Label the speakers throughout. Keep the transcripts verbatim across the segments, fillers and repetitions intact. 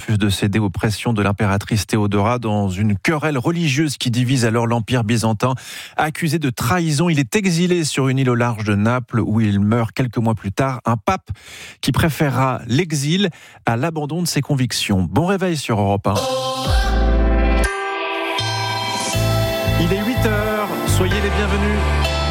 Speaker 1: refuse de céder aux pressions de l'impératrice Théodora dans une querelle religieuse qui divise alors l'Empire byzantin. Accusé de trahison, il est exilé sur une île au large de Naples où il meurt quelques mois plus tard. Un pape qui préférera l'exil à l'abandon de ses convictions. Bon réveil sur Europe un. Il est huit heures, soyez les bienvenus.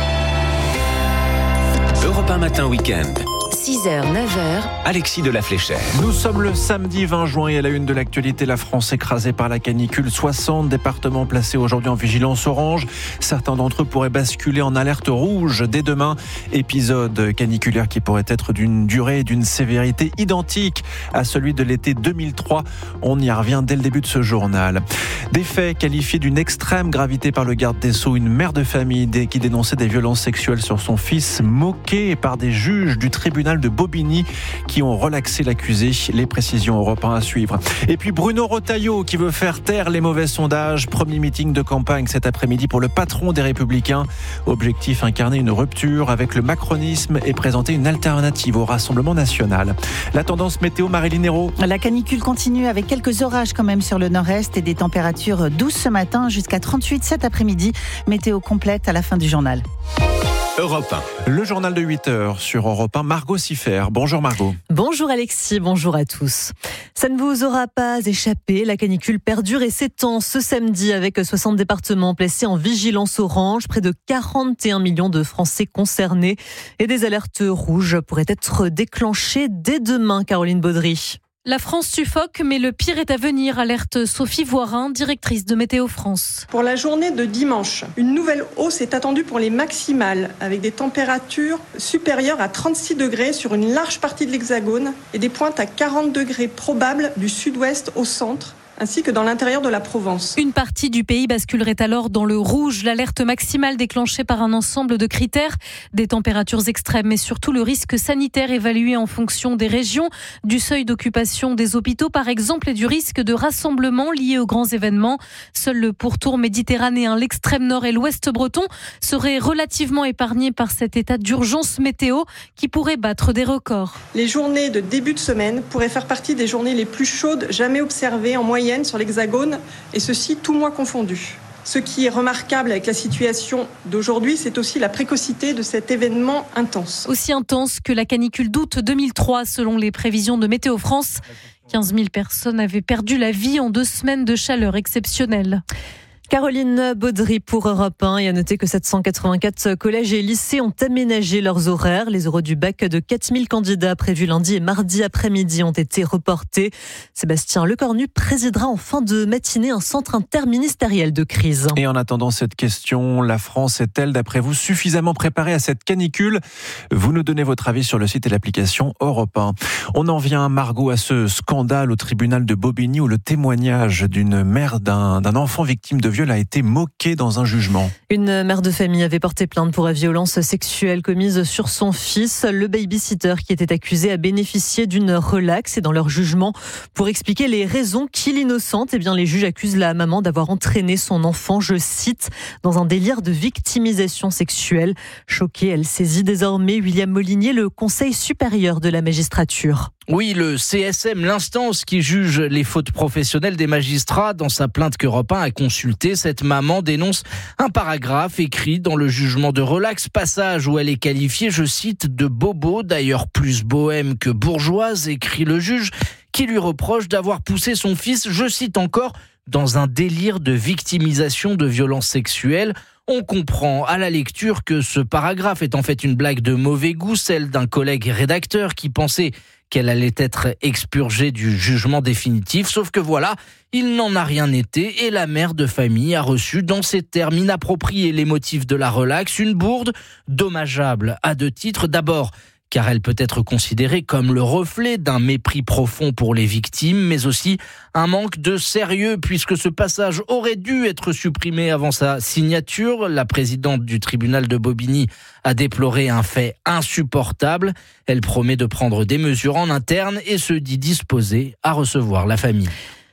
Speaker 2: Europe un matin week-end.
Speaker 3: six heures, neuf heures.
Speaker 2: Alexis de la Fléchère.
Speaker 1: Nous sommes le samedi vingt juin et à la une de l'actualité, la France écrasée par la canicule. soixante départements placés aujourd'hui en vigilance orange. Certains d'entre eux pourraient basculer en alerte rouge dès demain. Épisode caniculaire qui pourrait être d'une durée et d'une sévérité identique à celui de l'été deux mille trois. On y revient dès le début de ce journal. Des faits qualifiés d'une extrême gravité par le garde des Sceaux. Une mère de famille qui dénonçait des violences sexuelles sur son fils, moquée par des juges du tribunal de Bobigny qui ont relaxé l'accusé. Les précisions Europe un à suivre. Et puis Bruno Retailleau qui veut faire taire les mauvais sondages. Premier meeting de campagne cet après-midi pour le patron des Républicains. Objectif, incarner une rupture avec le macronisme et présenter une alternative au Rassemblement national. La tendance météo, Maryline Hérault.
Speaker 4: La canicule continue avec quelques orages quand même sur le nord-est et des températures douces ce matin jusqu'à trente-huit cet après-midi. Météo complète à la fin du journal.
Speaker 2: Europe un.
Speaker 1: Le journal de huit heures sur Europe un. Margot Siffer. Bonjour Margot.
Speaker 5: Bonjour Alexis, bonjour à tous. Ça ne vous aura pas échappé, la canicule perdure et s'étend ce samedi avec soixante départements placés en vigilance orange, près de quarante et un millions de Français concernés et des alertes rouges pourraient être déclenchées dès demain, Caroline Baudry.
Speaker 6: La France suffoque, mais le pire est à venir, alerte Sophie Voirin, directrice de Météo France.
Speaker 7: Pour la journée de dimanche, une nouvelle hausse est attendue pour les maximales, avec des températures supérieures à trente-six degrés sur une large partie de l'Hexagone et des pointes à quarante degrés probables du sud-ouest au centre, ainsi que dans l'intérieur de la Provence.
Speaker 6: Une partie du pays basculerait alors dans le rouge, l'alerte maximale déclenchée par un ensemble de critères, des températures extrêmes, mais surtout le risque sanitaire évalué en fonction des régions, du seuil d'occupation des hôpitaux par exemple et du risque de rassemblement lié aux grands événements. Seul le pourtour méditerranéen, l'extrême nord et l'ouest breton seraient relativement épargnés par cet état d'urgence météo qui pourrait battre des records.
Speaker 7: Les journées de début de semaine pourraient faire partie des journées les plus chaudes jamais observées en moyenne sur l'Hexagone, et ceci tout mois confondu. Ce qui est remarquable avec la situation d'aujourd'hui, c'est aussi la précocité de cet événement intense.
Speaker 6: Aussi intense que la canicule d'août deux mille trois, selon les prévisions de Météo France. quinze mille personnes avaient perdu la vie en deux semaines de chaleur exceptionnelle.
Speaker 5: Caroline Baudry pour Europe un. Et à noter que sept cent quatre-vingt-quatre collèges et lycées ont aménagé leurs horaires. Les oraux du bac de quatre mille candidats prévus lundi et mardi après-midi ont été reportés. Sébastien Lecornu présidera en fin de matinée un centre interministériel de crise.
Speaker 1: Et en attendant cette question, la France est-elle, d'après vous, suffisamment préparée à cette canicule ? Vous nous donnez votre avis sur le site et l'application Europe un. On en vient, Margot, à ce scandale au tribunal de Bobigny où le témoignage d'une mère d'un, d'un enfant victime de viol a été moqué dans un jugement.
Speaker 5: Une mère de famille avait porté plainte pour violence sexuelle commise sur son fils. Le babysitter qui était accusé a bénéficié d'une relaxe et dans leur jugement, pour expliquer les raisons qui l'innocentent, eh bien les juges accusent la maman d'avoir entraîné son enfant, je cite, dans un délire de victimisation sexuelle. Choquée, elle saisit désormais William Molinier, le Conseil supérieur de la magistrature.
Speaker 8: Oui, le C S M, l'instance qui juge les fautes professionnelles des magistrats, dans sa plainte qu'Europe un a consultée, cette maman dénonce un paragraphe écrit dans le jugement de relax, passage où elle est qualifiée, je cite, de bobo, d'ailleurs plus bohème que bourgeoise, écrit le juge, qui lui reproche d'avoir poussé son fils, je cite encore, dans un délire de victimisation de violences sexuelles. On comprend à la lecture que ce paragraphe est en fait une blague de mauvais goût, celle d'un collègue rédacteur qui pensait qu'elle allait être expurgée du jugement définitif. Sauf que voilà, il n'en a rien été et la mère de famille a reçu dans ces termes inappropriés les motifs de la relaxe, une bourde dommageable à deux titres. D'abord, car elle peut être considérée comme le reflet d'un mépris profond pour les victimes, mais aussi un manque de sérieux, puisque ce passage aurait dû être supprimé avant sa signature. La présidente du tribunal de Bobigny a déploré un fait insupportable. Elle promet de prendre des mesures en interne et se dit disposée à recevoir la famille.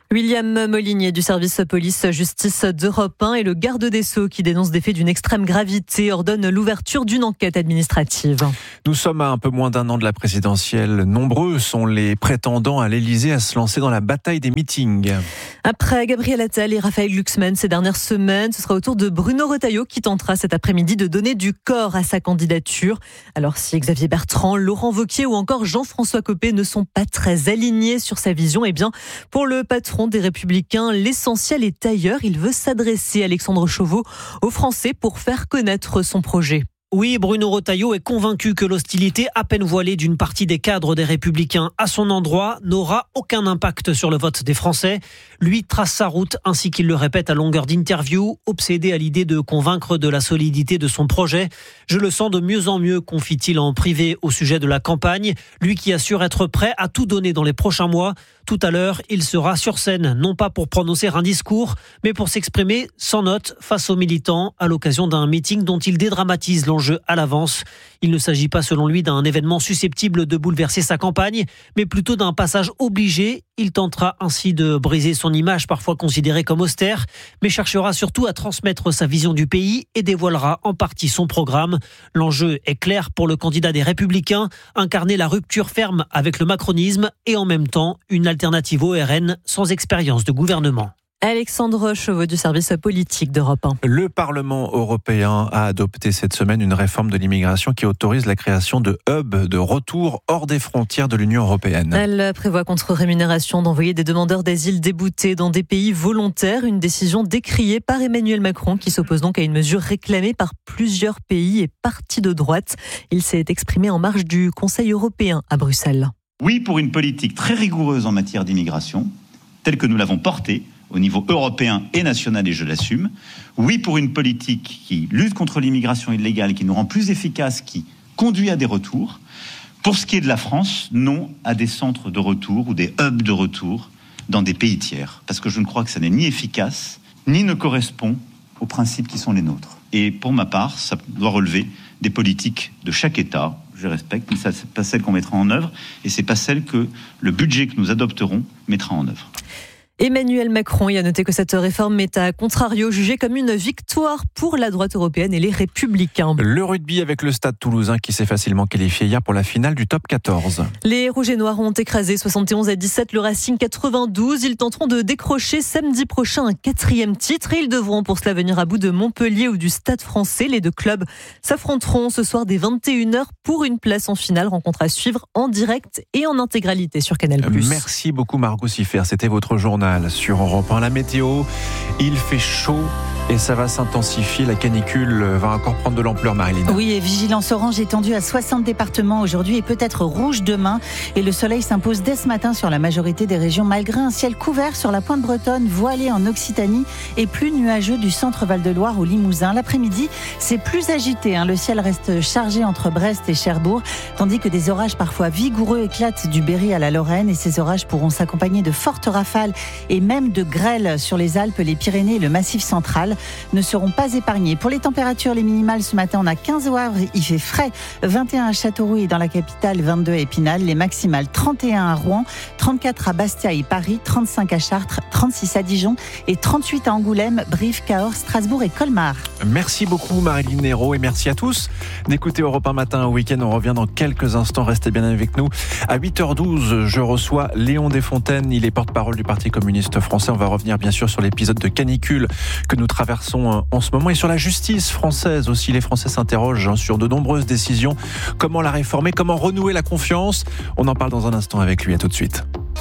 Speaker 5: William Molinier du service police-justice d'Europe un et le garde des Sceaux qui dénonce des faits d'une extrême gravité ordonne l'ouverture d'une enquête administrative.
Speaker 1: Nous sommes à un peu moins d'un an de la présidentielle. Nombreux sont les prétendants à l'Élysée à se lancer dans la bataille des meetings.
Speaker 5: Après Gabriel Attal et Raphaël Glucksmann ces dernières semaines, ce sera au tour de Bruno Retailleau qui tentera cet après-midi de donner du corps à sa candidature. Alors si Xavier Bertrand, Laurent Wauquiez ou encore Jean-François Copé ne sont pas très alignés sur sa vision, eh bien pour le patron des Républicains, l'essentiel est ailleurs. Il veut s'adresser, Alexandre Chauveau, aux Français pour faire connaître son projet.
Speaker 9: Oui, Bruno Retailleau est convaincu que l'hostilité à peine voilée d'une partie des cadres des Républicains à son endroit n'aura aucun impact sur le vote des Français. Lui trace sa route, ainsi qu'il le répète à longueur d'interview, obsédé à l'idée de convaincre de la solidité de son projet. Je le sens de mieux en mieux, confie-t-il en privé au sujet de la campagne. Lui qui assure être prêt à tout donner dans les prochains mois. Tout à l'heure, il sera sur scène, non pas pour prononcer un discours, mais pour s'exprimer sans note face aux militants à l'occasion d'un meeting dont il dédramatise l'enjeu à l'avance. Il ne s'agit pas selon lui d'un événement susceptible de bouleverser sa campagne, mais plutôt d'un passage obligé. Il tentera ainsi de briser son image parfois considérée comme austère, mais cherchera surtout à transmettre sa vision du pays et dévoilera en partie son programme. L'enjeu est clair pour le candidat des Républicains, incarner la rupture ferme avec le macronisme et en même temps une alternative au R N sans expérience de gouvernement.
Speaker 5: Alexandre Chauveau du service politique d'Europe un.
Speaker 1: Le Parlement européen a adopté cette semaine une réforme de l'immigration qui autorise la création de hubs de retour hors des frontières de l'Union européenne.
Speaker 5: Elle prévoit contre rémunération d'envoyer des demandeurs d'asile déboutés dans des pays volontaires, une décision décriée par Emmanuel Macron qui s'oppose donc à une mesure réclamée par plusieurs pays et partis de droite. Il s'est exprimé en marge du Conseil européen à Bruxelles.
Speaker 10: Oui, pour une politique très rigoureuse en matière d'immigration, telle que nous l'avons portée au niveau européen et national, et je l'assume. Oui, pour une politique qui lutte contre l'immigration illégale, qui nous rend plus efficaces, qui conduit à des retours. Pour ce qui est de la France, non à des centres de retour ou des hubs de retour dans des pays tiers. Parce que je ne crois que ça n'est ni efficace, ni ne correspond aux principes qui sont les nôtres. Et pour ma part, ça doit relever des politiques de chaque État. Je respecte, mais ce n'est pas celle qu'on mettra en œuvre, et ce n'est pas celle que le budget que nous adopterons mettra en œuvre.
Speaker 5: Emmanuel Macron y a noté que cette réforme est à contrario jugée comme une victoire pour la droite européenne et les Républicains.
Speaker 1: Le rugby avec le Stade Toulousain qui s'est facilement qualifié hier pour la finale du top quatorze.
Speaker 5: Les Rouges et Noirs ont écrasé soixante et onze à dix-sept le Racing quatre-vingt-douze. Ils tenteront de décrocher samedi prochain un quatrième titre et ils devront pour cela venir à bout de Montpellier ou du Stade Français. Les deux clubs s'affronteront ce soir dès vingt et une heures pour une place en finale. Rencontre à suivre en direct et en intégralité sur Canal plus.
Speaker 1: Merci beaucoup Margot Siffer, c'était votre journal sur Europe un. La météo, il fait chaud et ça va s'intensifier. La canicule va encore prendre de l'ampleur, Marilyn.
Speaker 4: Oui, et vigilance orange étendue à soixante départements aujourd'hui et peut-être rouge demain. Et le soleil s'impose dès ce matin sur la majorité des régions, malgré un ciel couvert sur la pointe bretonne, voilé en Occitanie et plus nuageux du centre Val-de-Loire au Limousin. L'après-midi, c'est plus agité. Hein. Le ciel reste chargé entre Brest et Cherbourg, tandis que des orages parfois vigoureux éclatent du Berry à la Lorraine. Et ces orages pourront s'accompagner de fortes rafales et même de grêles sur les Alpes, les Pyrénées et le Massif central ne seront pas épargnés. Pour les températures, les minimales ce matin, on a quinze au Havre, il fait frais, vingt et un à Châteauroux et dans la capitale, vingt-deux à Épinal, les maximales trente et un à Rouen, trente-quatre à Bastia et Paris, trente-cinq à Chartres, trente-six à Dijon et trente-huit à Angoulême, Brive, Cahors, Strasbourg et Colmar.
Speaker 1: Merci beaucoup Marilyn Hérault et merci à tous d'écouter Europe un matin au week-end. On revient dans quelques instants, restez bien avec nous. À huit heures douze, je reçois Léon Desfontaines, il est porte-parole du Parti communiste français. On va revenir bien sûr sur l'épisode de canicule que nous traversons en ce moment et sur la justice française aussi. Les Français s'interrogent sur de nombreuses décisions. Comment la réformer? Comment renouer la confiance? On en parle dans un instant avec lui. À tout de suite.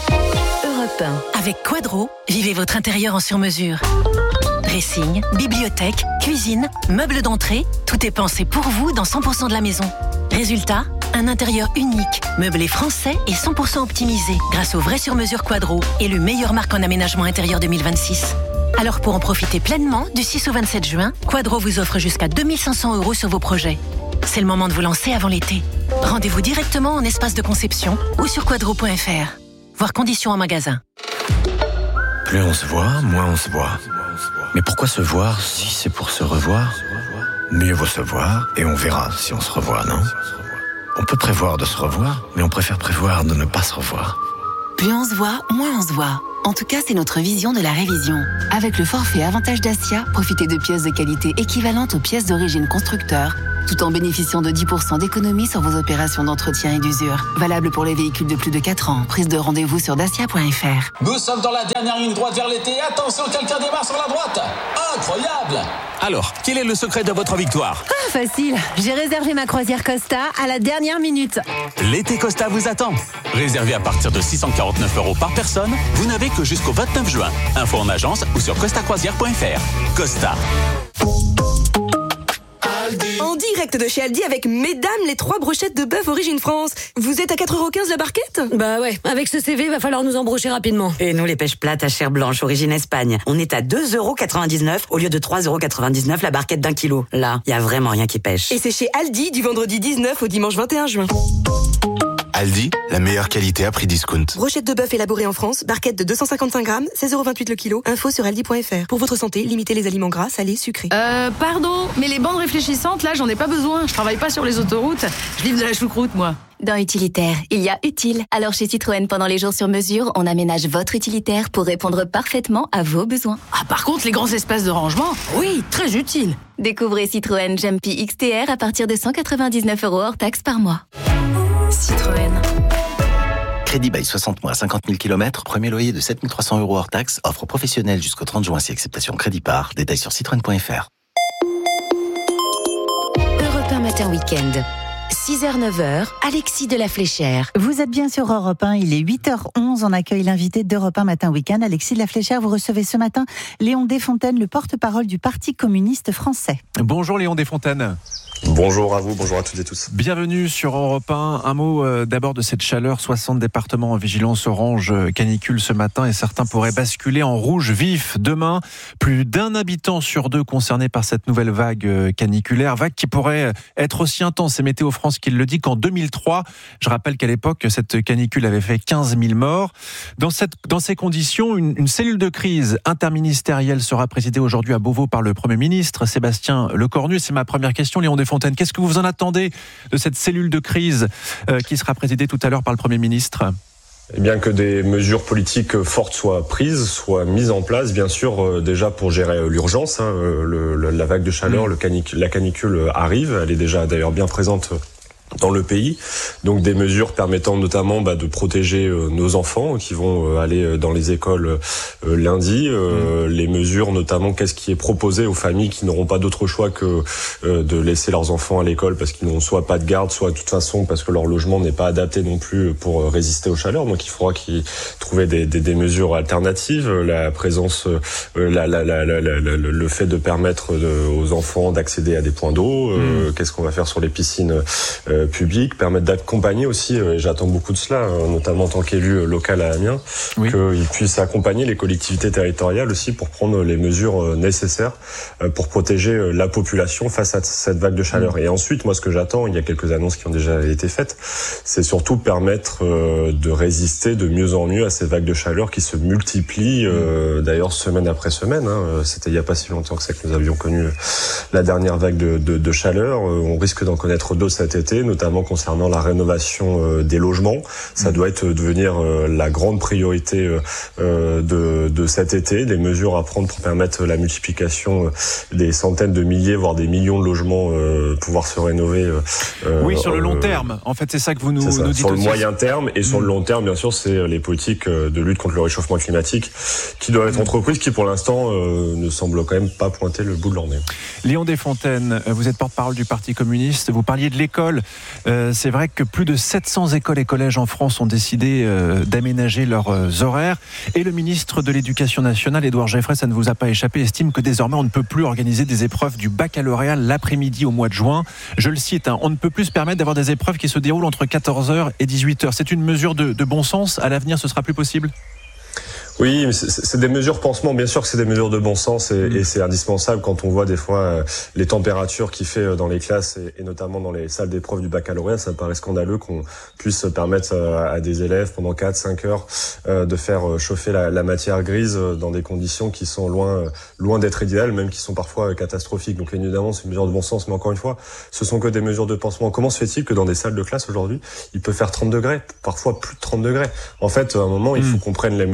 Speaker 3: Europe un. Avec Quadro, vivez votre intérieur en sur-mesure. Dressing, bibliothèque, cuisine, meubles d'entrée, tout est pensé pour vous dans cent pour cent de la maison. Résultat, un intérieur unique, meublé français et cent pour cent optimisé grâce au vrai sur-mesure Quadro, élu meilleure marque en aménagement intérieur deux mille vingt-six. Alors pour en profiter pleinement, du six au vingt-sept juin, Quadro vous offre jusqu'à deux mille cinq cents euros sur vos projets. C'est le moment de vous lancer avant l'été. Rendez-vous directement en espace de conception ou sur quadro point f r. Voir conditions en magasin.
Speaker 11: Plus on se voit, moins on se voit. Mais pourquoi se voir si c'est pour se revoir? Mieux vaut se voir et on verra si on se revoit, non? On peut prévoir de se revoir, mais on préfère prévoir de ne pas se revoir.
Speaker 3: Plus on se voit, moins on se voit.
Speaker 12: En tout cas, c'est notre vision de la révision. Avec le forfait Avantage Dacia, profitez de pièces de qualité équivalentes aux pièces d'origine constructeur, tout en bénéficiant de dix pour cent d'économie sur vos opérations d'entretien et d'usure. Valable pour les véhicules de plus de quatre ans. Prise de rendez-vous sur dacia point f r.
Speaker 13: Nous sommes dans la dernière ligne droite vers l'été. Attention, quelqu'un démarre sur la droite. Incroyable!
Speaker 2: Alors, quel est le secret de votre victoire?
Speaker 14: Ah, facile. J'ai réservé ma croisière Costa à la dernière minute.
Speaker 2: L'été Costa vous attend. Réservé à partir de six cent quarante-neuf euros par personne, vous n'avez que jusqu'au vingt-neuf juin. Info en agence ou sur costa croisière point f r. Costa.
Speaker 15: En direct de chez Aldi avec mesdames les trois brochettes de bœuf origine France. Vous êtes à quatre euros quinze la barquette?
Speaker 14: Bah ouais, avec ce C V, va falloir nous embrocher rapidement.
Speaker 16: Et nous, les pêches plates à chair blanche origine Espagne. On est à deux euros quatre-vingt-dix-neuf au lieu de trois euros quatre-vingt-dix-neuf la barquette d'un kilo. Là, y a vraiment rien qui pêche.
Speaker 15: Et c'est chez Aldi du vendredi dix-neuf au dimanche vingt et un juin.
Speaker 11: Aldi, la meilleure qualité à prix discount.
Speaker 15: Brochette de bœuf élaborée en France, barquette de deux cent cinquante-cinq grammes, seize euros vingt-huit le kilo. Info sur aldi point f r. Pour votre santé, limitez les aliments gras, salés, sucrés.
Speaker 14: Euh, pardon, mais les bandes réfléchissantes, là, j'en ai pas besoin. Je travaille pas sur les autoroutes. Je livre de la choucroute, moi.
Speaker 17: Dans Utilitaire, il y a utile. Alors chez Citroën, pendant les jours sur mesure, on aménage votre utilitaire pour répondre parfaitement à vos besoins.
Speaker 14: Ah, par contre, les grands espaces de rangement, oui, très utile.
Speaker 17: Découvrez Citroën Jumpy X T R à partir de cent quatre-vingt-dix-neuf euros hors taxe par mois. Citroën.
Speaker 18: Crédit bail soixante mois, cinquante mille kilomètres, premier loyer de sept mille trois cents euros hors taxe, offre professionnelle jusqu'au trente juin si acceptation crédit par. Détails sur citroën point f r.
Speaker 3: Europe un matin week-end. six heures neuf heures, Alexis de la Fléchère.
Speaker 4: Vous êtes bien sur Europe un, il est huit heures onze, on accueille l'invité d'Europe un matin week-end, Alexis de la Fléchère. Vous recevez ce matin Léon Desfontaines, le porte-parole du Parti communiste français.
Speaker 1: Bonjour Léon Desfontaines.
Speaker 19: Bonjour à vous, bonjour à toutes et tous.
Speaker 1: Bienvenue sur Europe un. Un mot euh, d'abord de cette chaleur. soixante départements en vigilance orange euh, canicule ce matin et certains pourraient basculer en rouge vif demain. Plus d'un habitant sur deux concerné par cette nouvelle vague euh, caniculaire. Vague qui pourrait être aussi intense, c'est Météo France qui le dit, qu'en deux mille trois. Je rappelle qu'à l'époque, cette canicule avait fait quinze mille morts. Dans, cette, dans ces conditions, une, une cellule de crise interministérielle sera présidée aujourd'hui à Beauvau par le Premier ministre, Sébastien Lecornu. C'est ma première question, Léon Desfontaines. Qu'est-ce que vous en attendez de cette cellule de crise euh, qui sera présidée tout à l'heure par le Premier ministre ?
Speaker 19: Eh bien que des mesures politiques fortes soient prises, soient mises en place, bien sûr, euh, déjà pour gérer l'urgence. Hein, le, le, la vague de chaleur, mmh. le canicule, la canicule arrive, elle est déjà d'ailleurs bien présente dans le pays, donc des mesures permettant notamment bah, de protéger euh, nos enfants qui vont euh, aller dans les écoles euh, lundi, euh, mmh. les mesures notamment qu'est-ce qui est proposé aux familles qui n'auront pas d'autre choix que euh, de laisser leurs enfants à l'école parce qu'ils n'ont soit pas de garde, soit de toute façon parce que leur logement n'est pas adapté non plus pour euh, résister aux chaleurs, donc il faudra qu'ils trouvent des, des, des mesures alternatives, la présence, euh, la, la, la, la, la, la, le fait de permettre de, aux enfants d'accéder à des points d'eau, euh, mmh. qu'est-ce qu'on va faire sur les piscines euh, public, permettre d'accompagner aussi, et j'attends beaucoup de cela, notamment en tant qu'élu local à Amiens, oui. qu'ils puissent accompagner les collectivités territoriales aussi pour prendre les mesures nécessaires pour protéger la population face à cette vague de chaleur. Mmh. Et ensuite, moi, ce que j'attends, il y a quelques annonces qui ont déjà été faites, c'est surtout permettre de résister de mieux en mieux à ces vagues de chaleur qui se multiplient, mmh. d'ailleurs, semaine après semaine. Hein. C'était il n'y a pas si longtemps que ça que nous avions connu la dernière vague de, de, de chaleur. On risque d'en connaître d'autres cet été, notamment concernant la rénovation des logements. Ça doit être devenir la grande priorité de, de cet été, des mesures à prendre pour permettre la multiplication des centaines de milliers, voire des millions de logements pouvoir se rénover.
Speaker 1: Oui, sur le long terme. En fait, c'est ça que vous nous, nous dites.
Speaker 19: Sur le
Speaker 1: aussi.
Speaker 19: moyen terme et sur mmh. le long terme, bien sûr, c'est les politiques de lutte contre le réchauffement climatique qui doivent être entreprises, qui pour l'instant ne semblent quand même pas pointer le bout de leur nez.
Speaker 1: Léon Desfontaines, vous êtes porte-parole du Parti communiste. Vous parliez de l'école. Euh, c'est vrai que plus de sept cents écoles et collèges en France ont décidé euh, d'aménager leurs euh, horaires. Et le ministre de l'Éducation nationale, Édouard Geoffroy, ça ne vous a pas échappé, estime que désormais on ne peut plus organiser des épreuves du baccalauréat l'après-midi au mois de juin. Je le cite, hein, on ne peut plus se permettre d'avoir des épreuves qui se déroulent entre quatorze heures et dix-huit heures. C'est une mesure de, de bon sens. À l'avenir, ce sera plus possible ?
Speaker 19: Oui, mais c'est, c'est des mesures pansement. Bien sûr que c'est des mesures de bon sens et, mmh. et c'est indispensable quand on voit des fois euh, les températures qu'il fait dans les classes et, et notamment dans les salles d'épreuves du baccalauréat. Ça me paraît scandaleux qu'on puisse permettre à, à des élèves pendant quatre cinq heures euh, de faire chauffer la, la matière grise dans des conditions qui sont loin loin d'être idéales, même qui sont parfois catastrophiques. Donc évidemment, c'est une mesure de bon sens, mais encore une fois, ce sont que des mesures de pansement. Comment se fait-il que dans des salles de classe aujourd'hui, il peut faire trente degrés, parfois plus de trente degrés ? En fait, à un moment, mmh. il faut qu'on prenne les mesures et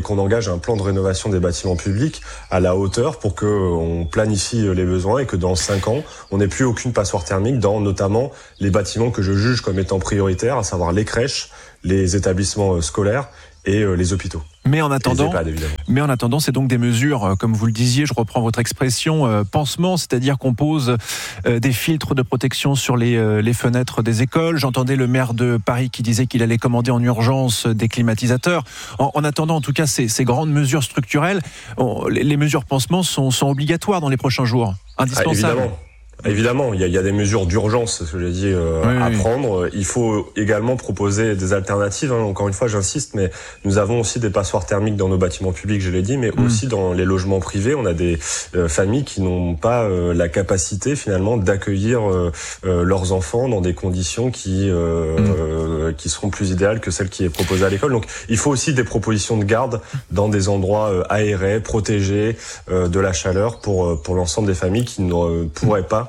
Speaker 19: qu'on engage un plan de rénovation des bâtiments publics à la hauteur pour qu'on planifie les besoins et que dans cinq ans, on n'ait plus aucune passoire thermique dans notamment les bâtiments que je juge comme étant prioritaires, à savoir les crèches, les établissements scolaires et les hôpitaux.
Speaker 1: Mais en attendant,
Speaker 19: EHPAD,
Speaker 1: mais en attendant, c'est donc des mesures, comme vous le disiez, je reprends votre expression, euh, pansement, c'est-à-dire qu'on pose euh, des filtres de protection sur les, euh, les fenêtres des écoles. J'entendais le maire de Paris qui disait qu'il allait commander en urgence des climatisateurs. En, en attendant, en tout cas, ces, ces grandes mesures structurelles, on, les, les mesures pansement sont, sont obligatoires dans les prochains jours, indispensables.
Speaker 19: Ah, évidemment. Évidemment, il y, a, il y a des mesures d'urgence, ce que j'ai dit, euh, oui, à oui. prendre. Il faut également proposer des alternatives. Hein. Encore une fois, j'insiste, mais nous avons aussi des passoires thermiques dans nos bâtiments publics, je l'ai dit, mais mmh. aussi dans les logements privés. On a des euh, familles qui n'ont pas euh, la capacité, finalement, d'accueillir euh, euh, leurs enfants dans des conditions qui euh, mmh. euh, qui seront plus idéales que celles qui est proposées à l'école. Donc, il faut aussi des propositions de garde dans des endroits euh, aérés, protégés euh, de la chaleur pour pour l'ensemble des familles qui ne euh, pourraient pas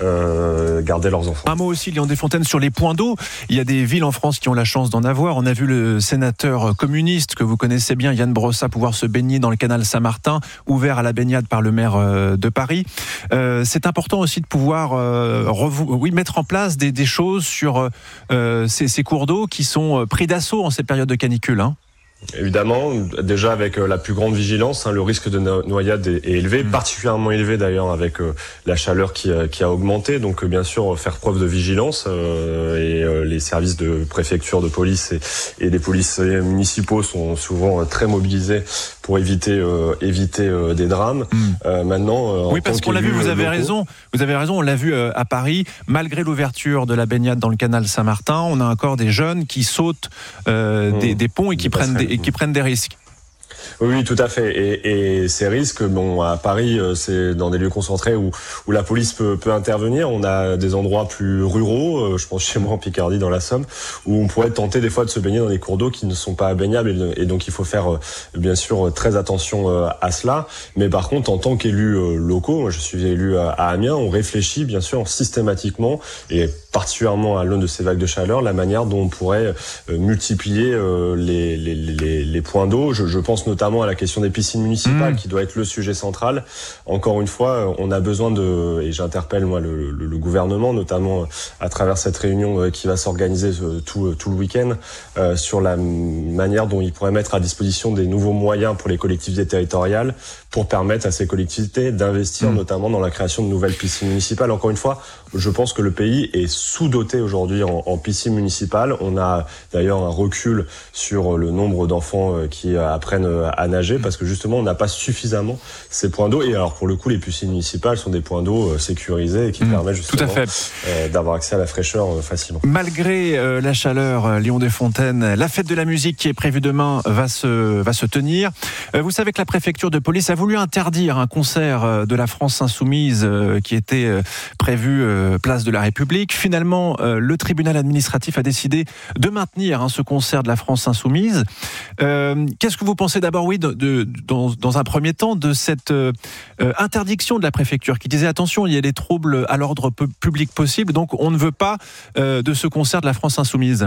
Speaker 19: Euh, garder leurs enfants.
Speaker 1: Un mot aussi, Léon Desfontaines, sur les points d'eau. Il y a des villes en France qui ont la chance d'en avoir. On a vu le sénateur communiste que vous connaissez bien, Yann Brossat, pouvoir se baigner dans le canal Saint-Martin, ouvert à la baignade par le maire de Paris. Euh, c'est important aussi de pouvoir euh, revou- oui, mettre en place des, des choses sur euh, ces, ces cours d'eau qui sont pris d'assaut en ces périodes de canicule, hein.
Speaker 19: Évidemment, déjà avec la plus grande vigilance, hein, le risque de noyade est, est élevé, mmh. particulièrement élevé d'ailleurs avec euh, la chaleur qui a, qui a augmenté. Donc euh, bien sûr, faire preuve de vigilance euh, et euh, les services de préfecture, de police et, et des policiers municipaux sont souvent euh, très mobilisés pour éviter euh, éviter euh, des drames. Mmh. Euh, maintenant, euh,
Speaker 1: oui, parce qu'on l'a vu, vous avez locaux, raison, vous avez raison, on l'a vu euh, à Paris, malgré l'ouverture de la baignade dans le canal Saint-Martin, on a encore des jeunes qui sautent euh, mmh. des, des ponts et qui prennent des, et qui prennent des risques.
Speaker 19: Oui, tout à fait. Et, et ces risques, bon, à Paris, c'est dans des lieux concentrés où, où la police peut, peut intervenir. On a des endroits plus ruraux, je pense chez moi en Picardie, dans la Somme, où on pourrait tenter des fois de se baigner dans des cours d'eau qui ne sont pas baignables. Et, et donc, il faut faire, bien sûr, très attention à cela. Mais par contre, en tant qu'élu locaux, moi, je suis élu à, à Amiens, on réfléchit, bien sûr, systématiquement, et particulièrement à l'aune de ces vagues de chaleur, la manière dont on pourrait multiplier les, les, les, les points d'eau. Je, je pense notamment à la question des piscines municipales, mmh. qui doit être le sujet central. Encore une fois, on a besoin de, et j'interpelle moi le, le, le gouvernement, notamment à travers cette réunion qui va s'organiser tout, tout le week-end, euh, sur la manière dont il pourrait mettre à disposition des nouveaux moyens pour les collectivités territoriales, pour permettre à ces collectivités d'investir mmh. notamment dans la création de nouvelles piscines municipales. Encore une fois, je pense que le pays est sous-doté aujourd'hui en, en piscines municipales. On a d'ailleurs un recul sur le nombre d'enfants qui apprennent à nager parce que justement on n'a pas suffisamment ces points d'eau. Et alors pour le coup, les piscines municipales sont des points d'eau sécurisés et qui mmh, permettent justement euh, d'avoir accès à la fraîcheur euh, facilement.
Speaker 1: Malgré euh, la chaleur, euh, Léon Desfontaines, la fête de la musique qui est prévue demain va se, va se tenir. Euh, vous savez que la préfecture de police a voulu interdire un concert de la France Insoumise euh, qui était euh, prévu euh, place de la République. Finalement, euh, le tribunal administratif a décidé de maintenir hein, ce concert de la France Insoumise. Euh, qu'est-ce que vous pensez d'abord, oui, de, de, dans, dans un premier temps, de cette euh, interdiction de la préfecture qui disait attention, il y a des troubles à l'ordre public possibles, donc on ne veut pas euh, de ce concert de la France Insoumise?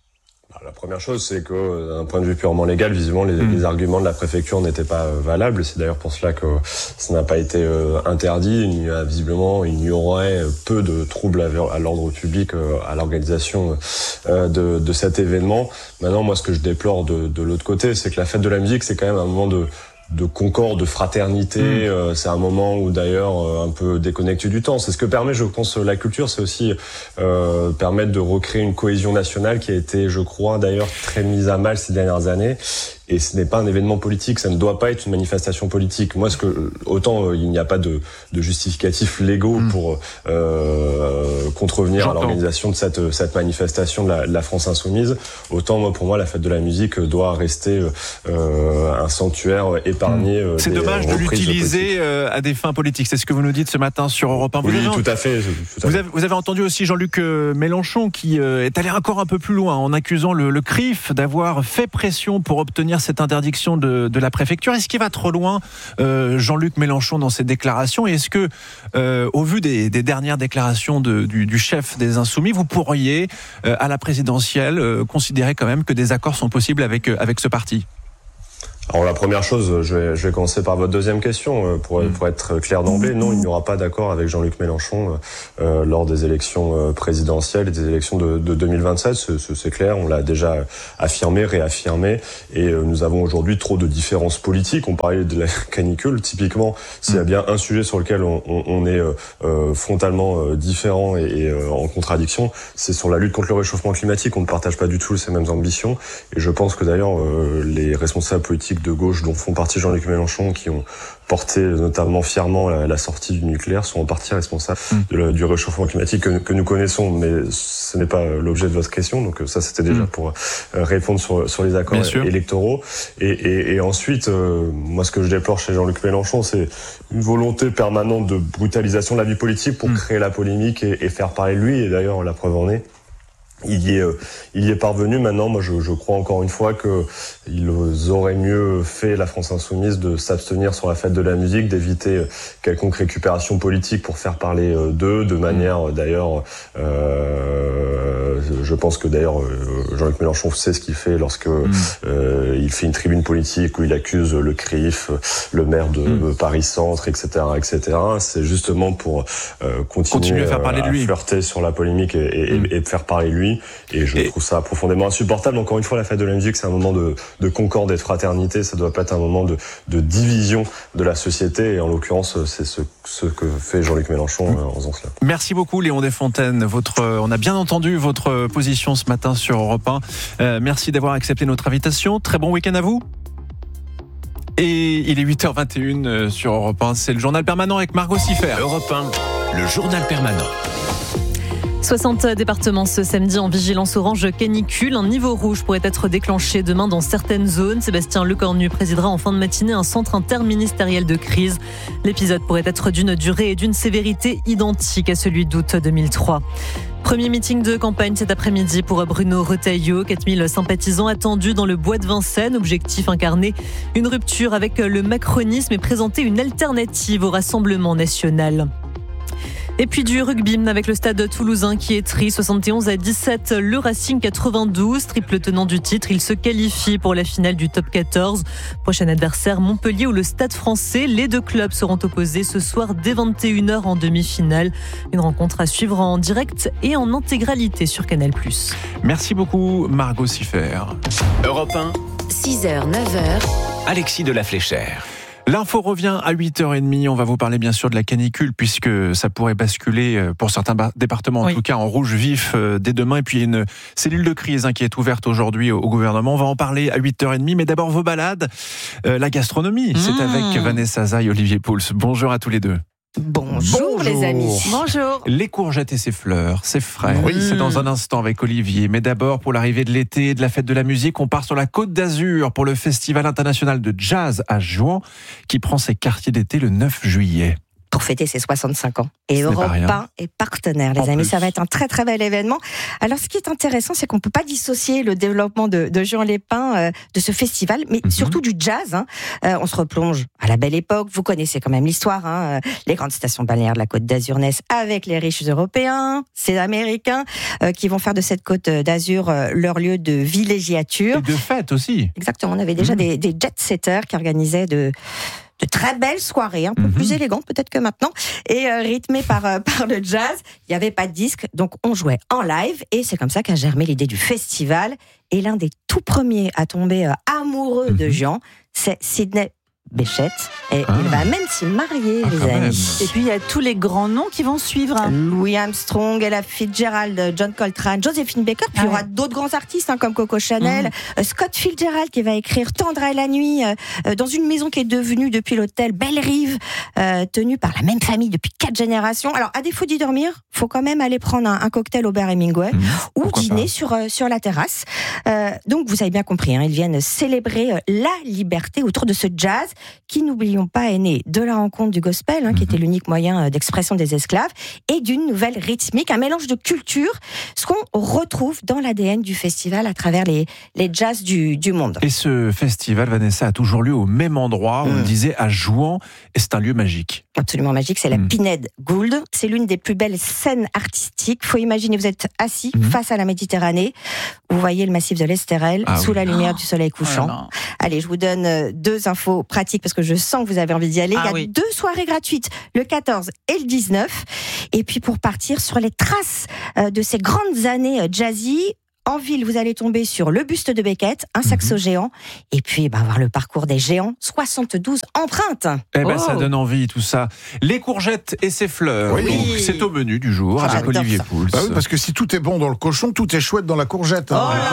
Speaker 19: La première chose, c'est que d'un point de vue purement légal, visiblement, les, mmh. les arguments de la préfecture n'étaient pas euh, valables. C'est d'ailleurs pour cela que ça n'a pas été euh, interdit. Il y a, visiblement, il y aurait peu de troubles à, à l'ordre public euh, à l'organisation euh, de, de cet événement. Maintenant, moi, ce que je déplore de, de l'autre côté, c'est que la fête de la musique, c'est quand même un moment de de concorde, de fraternité. Mmh. Euh, c'est un moment où d'ailleurs euh, un peu déconnecté du temps. C'est ce que permet, je pense, la culture. C'est aussi euh, permettre de recréer une cohésion nationale qui a été, je crois, d'ailleurs très mise à mal ces dernières années. Et ce n'est pas un événement politique, ça ne doit pas être une manifestation politique. Moi, ce que autant euh, il n'y a pas de, de justificatifs légaux mmh. pour euh, contrevenir J'entends. à l'organisation de cette, cette manifestation de la, de la France Insoumise, autant moi, pour moi, la fête de la musique doit rester euh, un sanctuaire épargné. Mmh.
Speaker 1: C'est dommage de l'utiliser euh, à des fins politiques. C'est ce que vous nous dites ce matin sur Europe un. Vous
Speaker 19: oui,
Speaker 1: avez,
Speaker 19: tout à fait. Tout à
Speaker 1: vous,
Speaker 19: fait.
Speaker 1: Avez, vous avez entendu aussi Jean-Luc Mélenchon qui euh, est allé encore un peu plus loin en accusant le, le C R I F d'avoir fait pression pour obtenir cette interdiction de, de la préfecture. Est-ce qu'il va trop loin, euh, Jean-Luc Mélenchon, dans ses déclarations? Et est-ce que, euh, au vu des, des dernières déclarations de, du, du chef des Insoumis, vous pourriez, euh, à la présidentielle, euh, considérer quand même que des accords sont possibles avec, euh, avec ce parti?
Speaker 19: Alors la première chose, je vais, je vais commencer par votre deuxième question, pour, pour être clair d'emblée. Non, il n'y aura pas d'accord avec Jean-Luc Mélenchon euh, lors des élections présidentielles et des élections de, de deux mille vingt-sept. C'est, c'est clair, on l'a déjà affirmé, réaffirmé, et nous avons aujourd'hui trop de différences politiques. On parlait de la canicule, typiquement, s'il y a bien un sujet sur lequel on, on, on est euh, frontalement différent et, et euh, en contradiction, c'est sur la lutte contre le réchauffement climatique. On ne partage pas du tout ces mêmes ambitions, et je pense que d'ailleurs euh, les responsables politiques de gauche dont font partie Jean-Luc Mélenchon, qui ont porté notamment fièrement la, la sortie du nucléaire, sont en partie responsables de la, du réchauffement climatique que, que nous connaissons, mais ce n'est pas l'objet de votre question, donc ça c'était déjà pour répondre sur, sur les accords électoraux. Et, et, et ensuite, euh, moi ce que je déplore chez Jean-Luc Mélenchon, c'est une volonté permanente de brutalisation de la vie politique pour mmh. créer la polémique et, et faire parler de lui, et d'ailleurs la preuve en est. Il y est, euh, il y est parvenu. Maintenant, moi, je, je crois encore une fois que ils auraient mieux fait, la France Insoumise, de s'abstenir sur la fête de la musique, d'éviter quelconque récupération politique pour faire parler euh, d'eux, de manière euh, d'ailleurs. Euh, je pense que d'ailleurs euh, Jean-Luc Mélenchon sait ce qu'il fait lorsque mmh. euh, il fait une tribune politique où il accuse le C R I F, le maire de mmh. Paris Centre, et cetera, et cetera. C'est justement pour euh, continuer, continuer à, faire parler de lui. à flirter sur la polémique et, et, mmh. et de faire parler de lui. Et je et... trouve ça profondément insupportable. Encore une fois, la fête de la musique, c'est un moment de, de concorde et de fraternité. Ça doit pas être un moment de, de division de la société. Et en l'occurrence, c'est ce, ce que fait Jean-Luc Mélenchon mmh. en faisant cela.
Speaker 1: Merci beaucoup, Léon Desfontaines. Votre, on a bien entendu votre position ce matin sur Europe un. Euh, merci d'avoir accepté notre invitation. Très bon week-end à vous. Et il est huit heures vingt et une sur Europe un. C'est le journal permanent avec Margot Siffer.
Speaker 20: Europe un, le journal permanent.
Speaker 5: soixante départements ce samedi en vigilance orange canicule. Un niveau rouge pourrait être déclenché demain dans certaines zones. Sébastien Lecornu présidera en fin de matinée un centre interministériel de crise. L'épisode pourrait être d'une durée et d'une sévérité identiques à celui d'août deux mille trois. Premier meeting de campagne cet après-midi pour Bruno Retailleau. quatre mille sympathisants attendus dans le bois de Vincennes. Objectif incarné, une rupture avec le macronisme et présenter une alternative au Rassemblement national. Et puis du rugby avec le stade toulousain qui est tri soixante et onze à dix-sept. Le Racing quatre-vingt-douze, triple tenant du titre. Il se qualifie pour la finale du top quatorze. Prochain adversaire, Montpellier ou le Stade français. Les deux clubs seront opposés ce soir dès vingt et une heures en demi-finale. Une rencontre à suivre en direct et en intégralité sur Canal plus.
Speaker 1: Merci beaucoup Margot Siffer.
Speaker 20: Europe un,
Speaker 17: six heures, neuf heures.
Speaker 20: Alexis de la Fléchère.
Speaker 1: L'info revient à huit heures trente. On va vous parler bien sûr de la canicule puisque ça pourrait basculer pour certains départements, en oui. tout cas en rouge vif dès demain. Et puis il y a une cellule de crise hein, qui est ouverte aujourd'hui au gouvernement. On va en parler à huit heures trente. Mais d'abord vos balades. Euh, la gastronomie, mmh. c'est avec Vanessa Zaï et Olivier Pouls. Bonjour à tous les deux.
Speaker 21: Bonjour, Bonjour les amis.
Speaker 4: Bonjour.
Speaker 1: Les courgettes et ses fleurs, c'est frais.
Speaker 21: Oui.
Speaker 1: C'est dans un instant avec Olivier. Mais d'abord, pour l'arrivée de l'été et de la fête de la musique, on part sur la Côte d'Azur pour le Festival international de jazz à Jouan qui prend ses quartiers d'été le neuf juillet.
Speaker 21: Pour fêter ses soixante-cinq ans. Et Europe un est partenaire, les en amis. Plus. Ça va être un très très bel événement. Alors, ce qui est intéressant, c'est qu'on ne peut pas dissocier le développement de, de Juan Lépin euh, de ce festival, mais mm-hmm. surtout du jazz. Hein. Euh, on se replonge à la belle époque. Vous connaissez quand même l'histoire. Hein. Les grandes stations balnéaires de la Côte d'Azur naissent avec les riches Européens, ces Américains, euh, qui vont faire de cette Côte d'Azur euh, leur lieu de villégiature.
Speaker 1: Et de fête aussi.
Speaker 21: Exactement. On avait déjà mm-hmm. des, des jet-setters qui organisaient de... de très belles soirées, un peu mmh. plus élégantes peut-être que maintenant, et euh, rythmées par, euh, par le jazz. Il n'y avait pas de disque, donc on jouait en live, et c'est comme ça qu'a germé l'idée du festival. Et l'un des tout premiers à tomber euh, amoureux mmh. de Juan, c'est Sidney Bechet, et ah. il va même s'y marier, ah, les amis. Même.
Speaker 4: Et puis il y a tous les grands noms qui vont suivre.
Speaker 21: Louis Armstrong, Ella Fitzgerald, John Coltrane, Josephine Baker, puis ah, il y aura ouais. d'autres grands artistes hein, comme Coco Chanel, mmh. euh, Scott Fitzgerald qui va écrire Tendre à la nuit euh, dans une maison qui est devenue depuis l'hôtel Belle Rive, euh, tenue par la même famille depuis quatre générations. Alors à défaut d'y dormir, faut quand même aller prendre un, un cocktail au bar Hemingway mmh. ou Pourquoi dîner sur euh, sur la terrasse. Euh, donc vous avez bien compris, hein, ils viennent célébrer euh, la liberté autour de ce jazz. qui, n'oublions pas, est né de la rencontre du gospel, hein, qui était l'unique moyen d'expression des esclaves, et d'une nouvelle rythmique, un mélange de culture, ce qu'on retrouve dans l'A D N du festival à travers les, les jazz du, du monde.
Speaker 1: Et ce festival, Vanessa, a toujours lieu au même endroit, on le disait, à Jouan, et c'est un lieu magique.
Speaker 21: Absolument magique, c'est la
Speaker 1: Mmh.
Speaker 21: Pinède Gould. C'est l'une des plus belles scènes artistiques. Faut imaginer, vous êtes assis mmh. face à la Méditerranée, vous voyez le massif de l'Estérel ah, sous oui. la lumière oh. du soleil couchant. Oh Allez, je vous donne deux infos pratiques parce que je sens que vous avez envie d'y aller. Ah, Il y a oui. deux soirées gratuites, le quatorze et le dix-neuf. Et puis pour partir sur les traces de ces grandes années jazzy, en ville, vous allez tomber sur le buste de Beckett, un saxo mmh. géant, et puis bah, voir le parcours des géants, soixante-douze empreintes.
Speaker 1: Eh ben,
Speaker 21: oh.
Speaker 1: ça donne envie, tout ça. Les courgettes et ses fleurs, oui. Donc, c'est au menu du jour, ah, avec Olivier Pouls.
Speaker 7: Bah oui, parce que si tout est bon dans le cochon, tout est chouette dans la courgette. Hein.
Speaker 21: Oh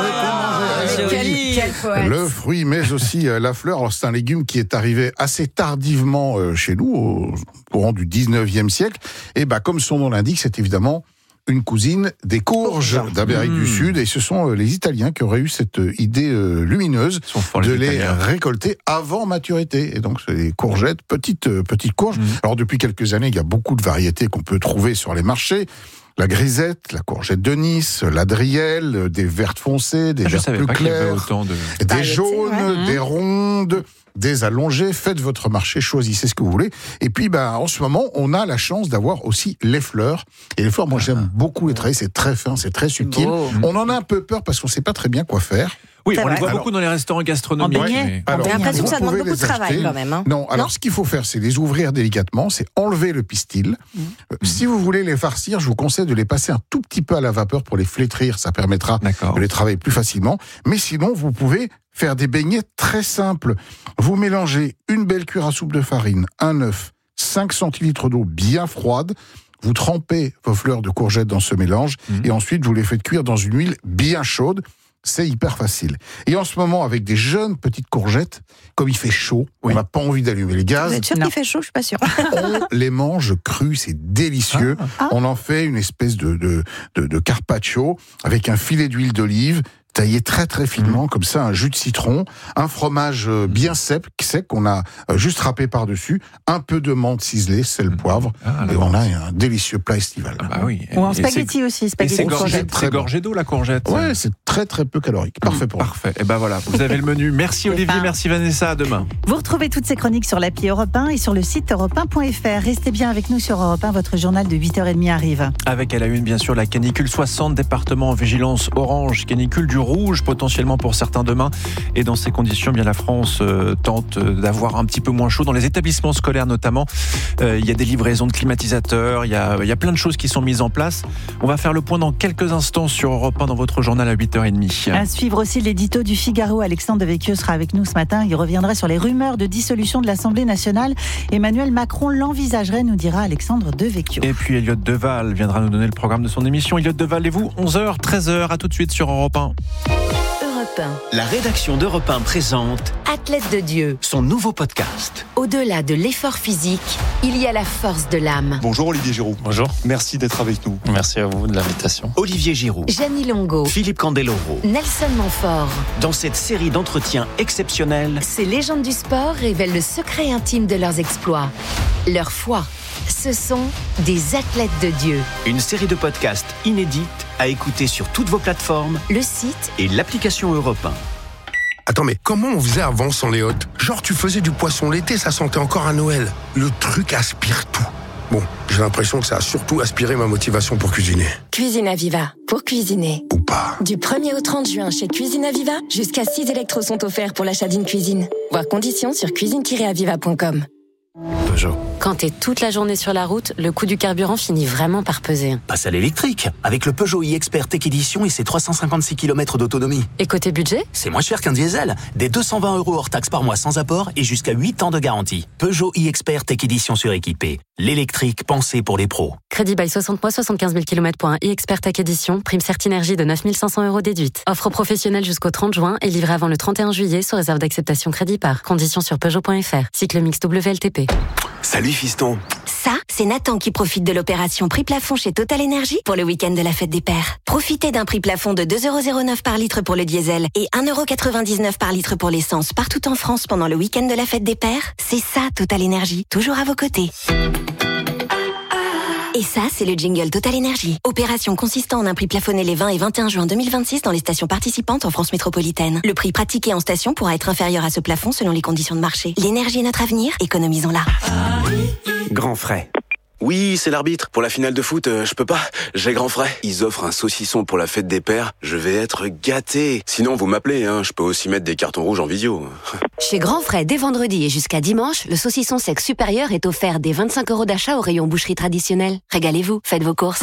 Speaker 21: là là, quel poète.
Speaker 7: Le fruit, mais aussi euh, la fleur. Alors, c'est un légume qui est arrivé assez tardivement euh, chez nous, au courant du dix-neuvième siècle. Et bah, comme son nom l'indique, c'est évidemment une cousine des courges d'Amérique mmh. du Sud, et ce sont les Italiens qui auraient eu cette idée euh, lumineuse de les, les récolter avant maturité. Et donc, c'est des courgettes, petites, euh, petites courges. Mmh. Alors, depuis quelques années, il y a beaucoup de variétés qu'on peut trouver sur les marchés. La grisette, la courgette de Nice, l'adrielle, des vertes foncées, des
Speaker 1: ah,
Speaker 7: vertes plus claires,
Speaker 1: de...
Speaker 7: des jaunes, ouais. des rondes, des allongées. Faites votre marché, choisissez ce que vous voulez. Et puis, ben, en ce moment, on a la chance d'avoir aussi les fleurs. Et les fleurs, moi, j'aime beaucoup les travailler. C'est très fin, c'est très subtil. Beau. On en a un peu peur parce qu'on ne sait pas très bien quoi faire.
Speaker 1: Oui,
Speaker 21: c'est
Speaker 1: on
Speaker 21: vrai.
Speaker 1: les voit
Speaker 21: alors,
Speaker 1: beaucoup dans les restaurants gastronomiques.
Speaker 21: Mais... Alors, j'ai l'impression que ça demande beaucoup de travail acheter. Quand même. Hein.
Speaker 7: Non, alors
Speaker 21: non
Speaker 7: ce qu'il faut faire, c'est les ouvrir délicatement, c'est enlever le pistil. Mmh. Euh, mmh. Si vous voulez les farcir, je vous conseille de les passer un tout petit peu à la vapeur pour les flétrir. Ça permettra D'accord. de les travailler plus facilement. Mais sinon, vous pouvez faire des beignets très simples. Vous mélangez une belle cuillère à soupe de farine, un œuf, cinq centilitres d'eau bien froide. Vous trempez vos fleurs de courgettes dans ce mélange mmh. et ensuite vous les faites cuire dans une huile bien chaude. C'est hyper facile. Et en ce moment, avec des jeunes petites courgettes, comme il fait chaud, oui. on n'a pas envie d'allumer les gaz.
Speaker 21: Vous êtes sûr qu'il fait chaud? Je suis pas sûre.
Speaker 7: On les mange crus, c'est délicieux. Ah. Ah. On en fait une espèce de, de, de, de carpaccio avec un filet d'huile d'olive, taillé très très finement, mmh. comme ça, un jus de citron, un fromage bien sec, sec qu'on a juste râpé par-dessus, un peu de menthe ciselée, sel, poivre, ah, et on a un délicieux plat estival.
Speaker 1: Ah bah oui.
Speaker 21: Ou en spaghetti aussi, spaghetti.
Speaker 1: C'est gorgé, très gorgé d'eau, la courgette.
Speaker 7: Ouais, c'est très très peu calorique. Parfait pour
Speaker 1: Parfait. Et ben voilà, vous avez le menu. Merci Olivier, pas. Merci Vanessa, à demain.
Speaker 4: Vous retrouvez toutes ces chroniques sur l'appli Europe un et sur le site europe un point f r. Restez bien avec nous sur Europe un, votre journal de huit heures trente arrive.
Speaker 1: Avec à la une, bien sûr, la canicule, soixante départements en vigilance orange, canicule du rouge, potentiellement pour certains demain. Et dans ces conditions, bien la France euh, tente d'avoir un petit peu moins chaud dans les établissements scolaires notamment. Euh, il y a des livraisons de climatisateurs, il y a, il y a plein de choses qui sont mises en place. On va faire le point dans quelques instants sur Europe un dans votre journal à huit heures trente.
Speaker 4: À suivre aussi l'édito du Figaro. Alexandre Devecchio sera avec nous ce matin. Il reviendra sur les rumeurs de dissolution de l'Assemblée nationale. Emmanuel Macron l'envisagerait, nous dira Alexandre Devecchio.
Speaker 1: Et puis Elliot Deval viendra nous donner le programme de son émission. Elliot Deval et vous, onze heures, treize heures, à tout de suite sur Europe un.
Speaker 20: La rédaction d'Europe un présente
Speaker 22: Athlète de Dieu,
Speaker 20: son nouveau podcast.
Speaker 22: Au-delà de l'effort physique, il y a la force de l'âme.
Speaker 23: Bonjour Olivier Giroud.
Speaker 24: Bonjour.
Speaker 23: Merci d'être avec nous.
Speaker 24: Merci à vous de l'invitation.
Speaker 20: Olivier Giroud,
Speaker 22: Gianni Longo,
Speaker 20: Philippe Candeloro,
Speaker 22: Nelson Montfort.
Speaker 20: Dans cette série d'entretiens exceptionnels,
Speaker 22: ces légendes du sport révèlent le secret intime de leurs exploits, leur foi. Ce sont des athlètes de Dieu.
Speaker 20: Une série de podcasts inédites à écouter sur toutes vos plateformes,
Speaker 22: le site
Speaker 20: et l'application Europe un.
Speaker 25: Attends, mais comment on faisait avant sans les hôtes? Genre, tu faisais du poisson l'été, ça sentait encore à Noël. Le truc aspire tout. Bon, j'ai l'impression que ça a surtout aspiré ma motivation pour cuisiner.
Speaker 22: Cuisine Aviva, pour cuisiner.
Speaker 25: Ou pas.
Speaker 22: Du premier au trente juin chez Cuisine Aviva, jusqu'à six électros sont offerts pour l'achat d'une cuisine. Voir conditions sur cuisine tiret aviva point com.
Speaker 25: Peugeot.
Speaker 26: Quand t'es toute la journée sur la route, le coût du carburant finit vraiment par peser.
Speaker 20: Passe à l'électrique, avec le Peugeot e-Expert Tech Edition et ses trois cent cinquante-six kilomètres d'autonomie.
Speaker 26: Et côté budget ?
Speaker 20: C'est moins cher qu'un diesel. Des deux cent vingt euros hors taxe par mois sans apport et jusqu'à huit ans de garantie. Peugeot e-Expert Tech Edition suréquipé. L'électrique pensé pour les pros.
Speaker 26: Crédit bail soixante mois, soixante-quinze mille kilomètres pour un e-Expert Tech Edition. Prime Certinergie de neuf mille cinq cents euros déduite. Offre professionnelle jusqu'au trente juin et livrée avant le trente et un juillet sous réserve d'acceptation crédit par. Conditions sur Peugeot point f r. Cycle mix W L T P.
Speaker 27: Salut fiston.
Speaker 22: Ça, c'est
Speaker 17: c'est Nathan qui profite de l'opération prix plafond chez Total Energy pour le week-end de la fête des pères. Profitez d'un prix plafond de deux euros zéro neuf par litre pour le diesel et un euro quatre-vingt-dix-neuf par litre pour l'essence partout en France pendant le week-end de la fête des pères. C'est ça Total Energy, toujours à vos côtés. Et ça, c'est le jingle Total Energy. Opération consistant en un prix plafonné les vingt et vingt et un juin deux mille vingt-six dans les stations participantes en France métropolitaine. Le prix pratiqué en station pourra être inférieur à ce plafond selon les conditions de marché. L'énergie est notre avenir, économisons-la.
Speaker 6: Grand frais. Oui, c'est l'arbitre. Pour la finale de foot, euh, je peux pas. J'ai grand frais. Ils offrent un saucisson pour la fête des pères. Je vais être gâté. Sinon, vous m'appelez, hein. Je peux aussi mettre des cartons rouges en visio.
Speaker 22: Chez Grand Frais, dès vendredi et jusqu'à dimanche, le saucisson sec supérieur est offert dès vingt-cinq euros d'achat au rayon boucherie traditionnelle. Régalez-vous, faites vos courses.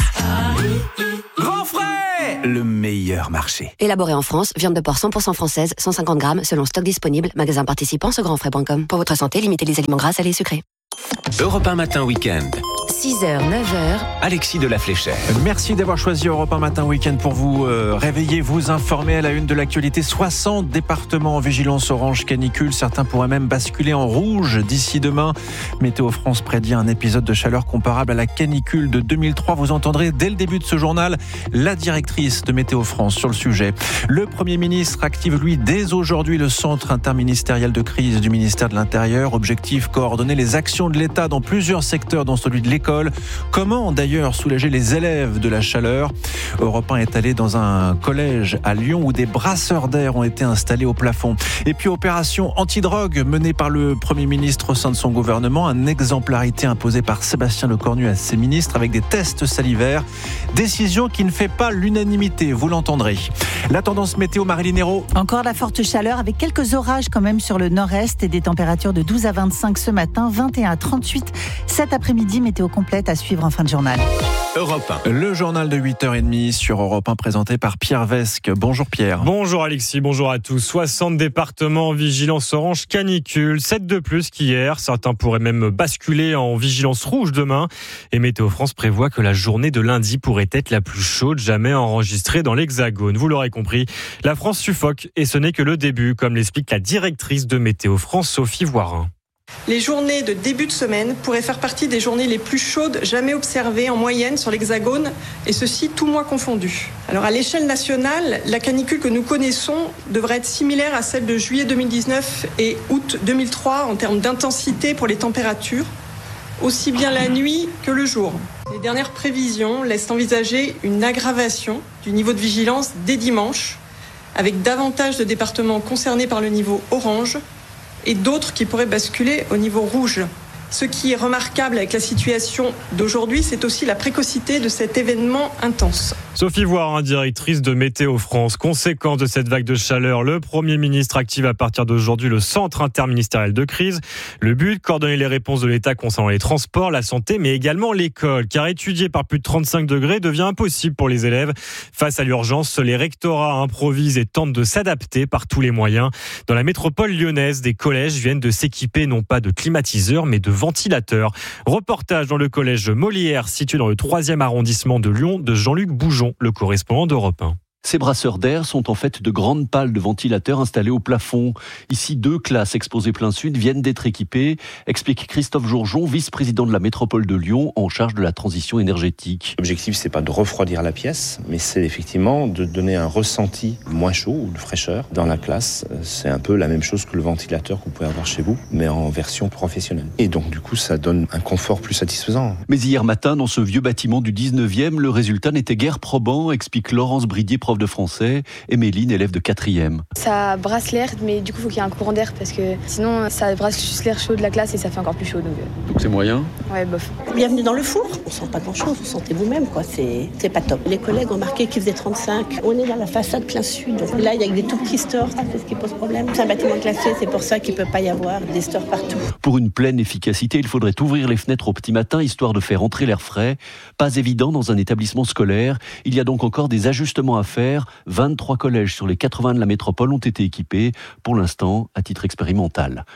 Speaker 20: Grand Frais, le meilleur marché.
Speaker 22: Élaboré en France, viande de porc cent pour cent française, cent cinquante grammes, selon stock disponible. Magasin participant sur grand frais point com. Pour votre santé, limitez les aliments gras, salés et sucrés.
Speaker 20: Europe un matin week-end.
Speaker 22: six heures, neuf heures.
Speaker 20: Alexis de la Fléchère.
Speaker 1: Merci d'avoir choisi Europe un matin week-end pour vous euh, réveiller, vous informer à la une de l'actualité. soixante départements en vigilance orange canicule. Certains pourraient même basculer en rouge d'ici demain. Météo France prédit un épisode de chaleur comparable à la canicule de deux mille trois. Vous entendrez dès le début de ce journal la directrice de Météo France sur le sujet. Le Premier ministre active, lui, dès aujourd'hui le centre interministériel de crise du ministère de l'Intérieur. Objectif, coordonner les actions de l'État dans plusieurs secteurs, dont celui de l'école. Comment d'ailleurs soulager les élèves de la chaleur? Europe un est allé dans un collège à Lyon où des brasseurs d'air ont été installés au plafond. Et puis opération antidrogue menée par le Premier ministre au sein de son gouvernement. Une exemplarité imposée par Sébastien Lecornu à ses ministres avec des tests salivaires. Décision qui ne fait pas l'unanimité, vous l'entendrez. La tendance météo, Maryline Hérault.
Speaker 4: Encore la forte chaleur avec quelques orages quand même sur le nord-est et des températures de douze à vingt-cinq ce matin, vingt et un à trente-huit cet après-midi. Météo complète à suivre en fin de journal.
Speaker 20: Europe un.
Speaker 1: Le journal de huit heures trente sur Europe un présenté par Pierre Vesque. Bonjour Pierre.
Speaker 8: Bonjour Alexis, bonjour à tous. soixante départements en vigilance orange canicule, sept de plus qu'hier. Certains pourraient même basculer en vigilance rouge demain. Et Météo France prévoit que la journée de lundi pourrait être la plus chaude jamais enregistrée dans l'Hexagone. Vous l'aurez compris, la France suffoque et ce n'est que le début, comme l'explique la directrice de Météo France, Sophie Voirin.
Speaker 9: Les journées de début de semaine pourraient faire partie des journées les plus chaudes jamais observées en moyenne sur l'Hexagone, et ceci tout mois confondu. Alors à l'échelle nationale, la canicule que nous connaissons devrait être similaire à celle de juillet deux mille dix-neuf et août deux mille trois en termes d'intensité pour les températures, aussi bien la nuit que le jour. Les dernières prévisions laissent envisager une aggravation du niveau de vigilance dès dimanche, avec davantage de départements concernés par le niveau orange, et d'autres qui pourraient basculer au niveau rouge. Ce qui est remarquable avec la situation d'aujourd'hui, c'est aussi la précocité de cet événement intense.
Speaker 8: Sophie Voirin, directrice de Météo France. Conséquence de cette vague de chaleur, le Premier ministre active à partir d'aujourd'hui le centre interministériel de crise. Le but, coordonner les réponses de l'État concernant les transports, la santé, mais également l'école. Car étudier par plus de trente-cinq degrés devient impossible pour les élèves. Face à l'urgence, les rectorats improvisent et tentent de s'adapter par tous les moyens. Dans la métropole lyonnaise, des collèges viennent de s'équiper non pas de climatiseurs, mais de ventilateurs. Reportage dans le collège Molière, situé dans le troisième arrondissement de Lyon, de Jean-Luc Boujon, le correspondant d'Europe un.
Speaker 10: Ces brasseurs d'air sont en fait de grandes pales de ventilateurs installées au plafond. Ici, deux classes exposées plein sud viennent d'être équipées, explique Christophe Jourjon, vice-président de la métropole de Lyon, en charge de la transition énergétique.
Speaker 23: L'objectif, c'est pas de refroidir la pièce, mais c'est effectivement de donner un ressenti moins chaud ou de fraîcheur dans la classe. C'est un peu la même chose que le ventilateur que vous pouvez avoir chez vous, mais en version professionnelle. Et donc, du coup, ça donne un confort plus satisfaisant.
Speaker 10: Mais hier matin, dans ce vieux bâtiment du dix-neuvième, le résultat n'était guère probant, explique Laurence Bridier, prof de français, et Méline, élève de quatrième.
Speaker 24: Ça brasse l'air, mais du coup, il faut qu'il y ait un courant d'air parce que sinon, ça brasse juste l'air chaud de la classe et ça fait encore plus chaud. Donc,
Speaker 10: donc c'est moyen ?
Speaker 24: Ouais, bof.
Speaker 27: Bienvenue dans le four. On sent pas grand-chose, vous sentez vous-même, quoi. C'est, c'est pas top. Les collègues ont marqué qu'il faisait trente-cinq. On est dans la façade plein sud. Donc là, il y a que des tout petits stores, ça, c'est ce qui pose problème. C'est un bâtiment classé, c'est pour ça qu'il peut pas y avoir des stores partout.
Speaker 10: Pour une pleine efficacité, il faudrait ouvrir les fenêtres au petit matin, histoire de faire entrer l'air frais. Pas évident dans un établissement scolaire. Il y a donc encore des ajustements à faire. vingt-trois collèges sur les quatre-vingts de la métropole ont été équipés, pour l'instant à titre expérimental. Lyon,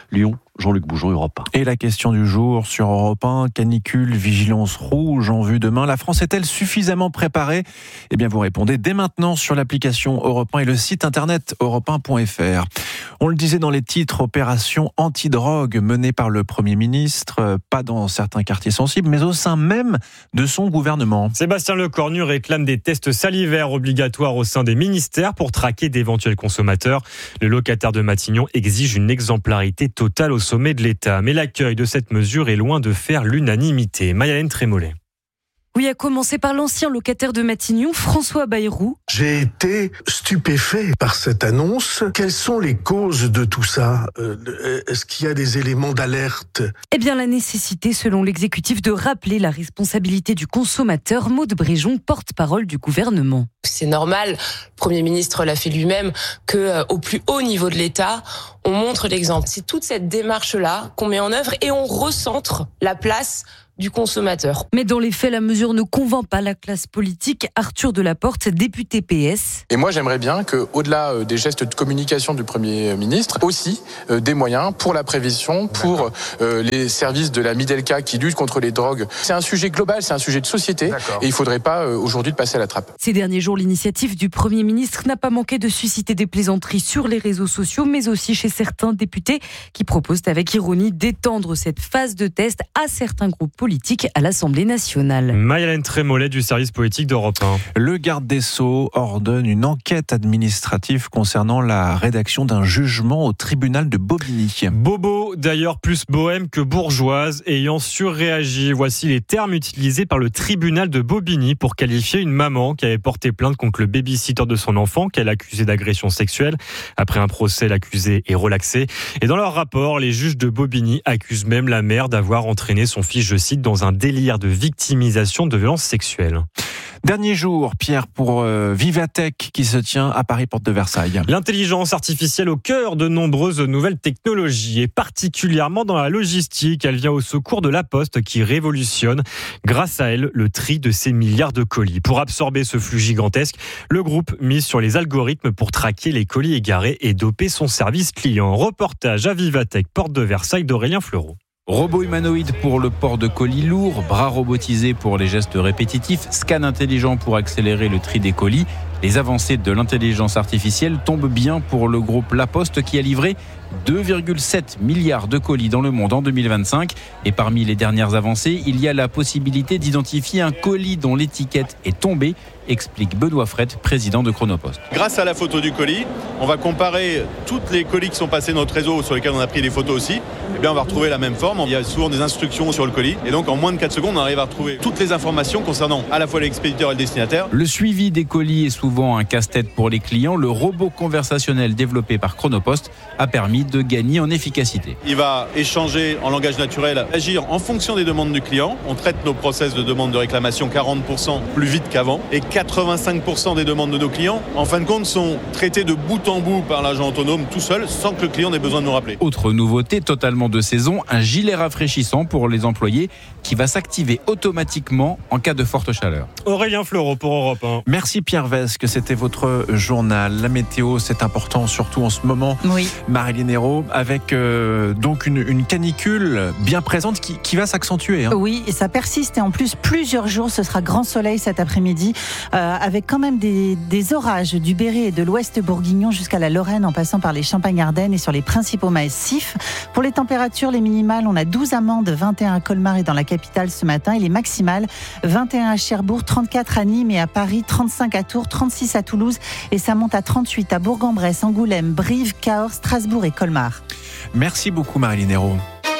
Speaker 10: Jean-Luc Bougeon, Europe un.
Speaker 1: Et la question du jour sur Europe un, canicule, vigilance rouge en vue demain. La France est-elle suffisamment préparée ? Eh bien, vous répondez dès maintenant sur l'application Europe un et le site internet europe un point f r. On le disait dans les titres, opération anti-drogue menée par le Premier ministre, pas dans certains quartiers sensibles, mais au sein même de son gouvernement.
Speaker 8: Sébastien Lecornu réclame des tests salivaires obligatoires au sein des ministères pour traquer d'éventuels consommateurs. Le locataire de Matignon exige une exemplarité totale au sommet de l'État. Mais l'accueil de cette mesure est loin de faire l'unanimité. Mayalène Trémollet.
Speaker 2: Oui, à commencer par l'ancien locataire de Matignon, François Bayrou.
Speaker 25: J'ai été stupéfait par cette annonce. Quelles sont les causes de tout ça ? euh, Est-ce qu'il y a des éléments d'alerte ?
Speaker 2: Eh bien, la nécessité, selon l'exécutif, de rappeler la responsabilité du consommateur. Maude Bréjon, porte-parole du gouvernement.
Speaker 11: C'est normal, le Premier ministre l'a fait lui-même, que euh, au plus haut niveau de l'État, on montre l'exemple. C'est toute cette démarche-là qu'on met en œuvre et on recentre la place du consommateur.
Speaker 2: Mais dans les faits, la mesure ne convainc pas la classe politique. Arthur Delaporte, député P S.
Speaker 12: Et moi, j'aimerais bien qu'au-delà des gestes de communication du Premier ministre, aussi euh, des moyens pour la prévention, pour euh, les services de la Midelka qui luttent contre les drogues. C'est un sujet global, c'est un sujet de société. D'accord. Et il ne faudrait pas euh, aujourd'hui de passer à la trappe.
Speaker 2: Ces derniers jours, l'initiative du Premier ministre n'a pas manqué de susciter des plaisanteries sur les réseaux sociaux, mais aussi chez certains députés qui proposent avec ironie d'étendre cette phase de test à certains groupes politiques à l'Assemblée nationale.
Speaker 8: Mayalène Trémollet du service politique d'Europe un.
Speaker 1: Le garde des Sceaux ordonne une enquête administrative concernant la rédaction d'un jugement au tribunal de Bobigny.
Speaker 8: Bobo, d'ailleurs plus bohème que bourgeoise, ayant surréagi. Voici les termes utilisés par le tribunal de Bobigny pour qualifier une maman qui avait porté plainte contre le baby-sitter de son enfant qu'elle accusait d'agression sexuelle. Après un procès, l'accusé est relaxé. Et dans leur rapport, les juges de Bobigny accusent même la mère d'avoir entraîné son fils, je cite, dans un délire de victimisation de violences sexuelles.
Speaker 1: Dernier jour, Pierre, pour euh, Vivatech qui se tient à Paris, porte de Versailles.
Speaker 8: L'intelligence artificielle au cœur de nombreuses nouvelles technologies et particulièrement dans la logistique. Elle vient au secours de la Poste qui révolutionne, grâce à elle, le tri de ces milliards de colis. Pour absorber ce flux gigantesque, le groupe mise sur les algorithmes pour traquer les colis égarés et doper son service client. Reportage à Vivatech, porte de Versailles d'Aurélien Fleureau.
Speaker 13: Robot humanoïde pour le port de colis lourds, bras robotisés pour les gestes répétitifs, scan intelligent pour accélérer le tri des colis. Les avancées de l'intelligence artificielle tombent bien pour le groupe La Poste qui a livré deux virgule sept milliards de colis dans le monde en deux mille vingt-cinq. Et parmi les dernières avancées, il y a la possibilité d'identifier un colis dont l'étiquette est tombée, explique Benoît Frette, président de Chronopost.
Speaker 14: Grâce à la photo du colis, on va comparer toutes les colis qui sont passés notre réseau, sur lesquels on a pris des photos aussi. Eh bien, on va retrouver la même forme. Il y a souvent des instructions sur le colis. Et donc, en moins de quatre secondes, on arrive à retrouver toutes les informations concernant à la fois l'expéditeur et le destinataire.
Speaker 13: Le suivi des colis est souvent un casse-tête pour les clients. Le robot conversationnel développé par Chronopost a permis de gagner en efficacité.
Speaker 14: Il va échanger en langage naturel, agir en fonction des demandes du client. On traite nos process de demande de réclamation quarante pour cent plus vite qu'avant. Et quatre-vingt-cinq pour cent des demandes de nos clients, en fin de compte, sont traitées de bout en bout par l'agent autonome tout seul, sans que le client n'ait besoin de nous rappeler.
Speaker 13: Autre nouveauté totalement de saison, un gilet rafraîchissant pour les employés qui va s'activer automatiquement en cas de forte chaleur.
Speaker 8: Aurélien Fleureau pour Europe un.
Speaker 1: Merci Pierre Vesque, c'était votre journal. La météo, c'est important, surtout en ce moment.
Speaker 4: Oui.
Speaker 1: Marilyn Hérault, avec euh, donc une, une canicule bien présente qui, qui va s'accentuer. Hein.
Speaker 4: Oui, et ça persiste. Et en plus, plusieurs jours, ce sera grand soleil cet après-midi, euh, avec quand même des, des orages du Berry et de l'Ouest bourguignon jusqu'à la Lorraine, en passant par les Champagnes-Ardennes et sur les principaux massifs. Pour les températures, les minimales, on a douze à Mende, vingt et un à Colmar et dans la capitale ce matin. Et les maximales, vingt et un à Cherbourg, trente-quatre à Nîmes et à Paris, trente-cinq à Tours, trente-six à Toulouse. Et ça monte à trente-huit à Bourg-en-Bresse, Angoulême, Brive, Cahors, Strasbourg et Colmar.
Speaker 1: Merci beaucoup Marilyn Hérault.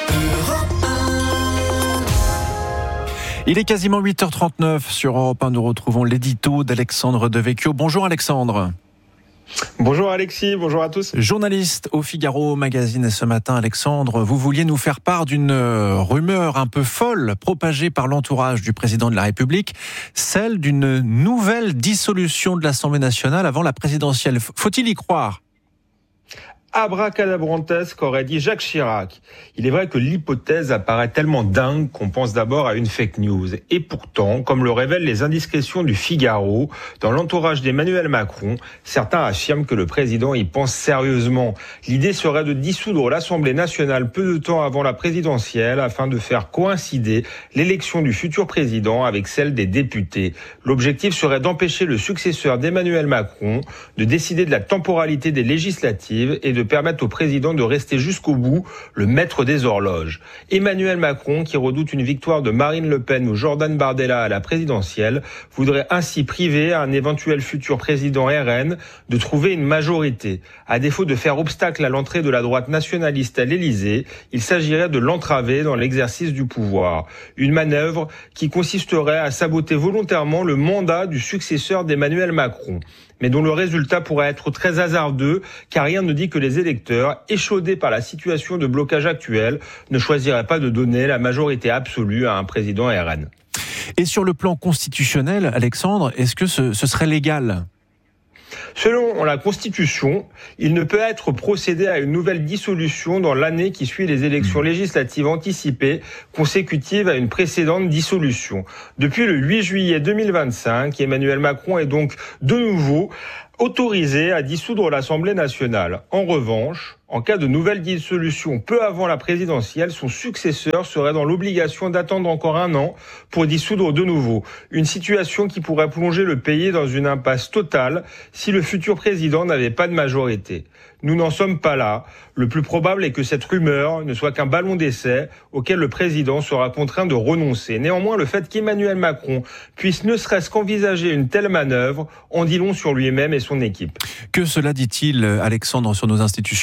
Speaker 1: Il est quasiment huit heures trente-neuf sur Europe un. Nous retrouvons l'édito d'Alexandre Devecchio. Bonjour Alexandre.
Speaker 15: Bonjour Alexis, bonjour à tous.
Speaker 1: Journaliste au Figaro Magazine. Et ce matin, Alexandre, vous vouliez nous faire part d'une rumeur un peu folle propagée par l'entourage du président de la République, celle d'une nouvelle dissolution de l'Assemblée nationale avant la présidentielle. Faut-il y croire ?
Speaker 15: abracadabrantesque, aurait dit Jacques Chirac. Il est vrai que l'hypothèse apparaît tellement dingue qu'on pense d'abord à une fake news. Et pourtant, comme le révèlent les indiscrétions du Figaro, dans l'entourage d'Emmanuel Macron, certains affirment que le président y pense sérieusement. L'idée serait de dissoudre l'Assemblée nationale peu de temps avant la présidentielle afin de faire coïncider l'élection du futur président avec celle des députés. L'objectif serait d'empêcher le successeur d'Emmanuel Macron de décider de la temporalité des législatives et de permettre au président de rester jusqu'au bout le maître des horloges. Emmanuel Macron, qui redoute une victoire de Marine Le Pen ou Jordan Bardella à la présidentielle, voudrait ainsi priver un éventuel futur président R N de trouver une majorité. À défaut de faire obstacle à l'entrée de la droite nationaliste à l'Élysée, il s'agirait de l'entraver dans l'exercice du pouvoir. Une manœuvre qui consisterait à saboter volontairement le mandat du successeur d'Emmanuel Macron, mais dont le résultat pourrait être très hasardeux, car rien ne dit que les électeurs, échaudés par la situation de blocage actuelle, ne choisiraient pas de donner la majorité absolue à un président R N.
Speaker 1: Et sur le plan constitutionnel, Alexandre, est-ce que ce, ce serait légal ?
Speaker 15: Selon la Constitution, il ne peut être procédé à une nouvelle dissolution dans l'année qui suit les élections législatives anticipées consécutives à une précédente dissolution. Depuis le huit juillet deux mille vingt-cinq, Emmanuel Macron est donc de nouveau autorisé à dissoudre l'Assemblée nationale. En revanche, en cas de nouvelle dissolution peu avant la présidentielle, son successeur serait dans l'obligation d'attendre encore un an pour dissoudre de nouveau. Une situation qui pourrait plonger le pays dans une impasse totale si le futur président n'avait pas de majorité. Nous n'en sommes pas là. Le plus probable est que cette rumeur ne soit qu'un ballon d'essai auquel le président sera contraint de renoncer. Néanmoins, le fait qu'Emmanuel Macron puisse ne serait-ce qu'envisager une telle manœuvre en dit long sur lui-même et son équipe.
Speaker 1: Que cela dit-il, Alexandre, sur nos institutions ?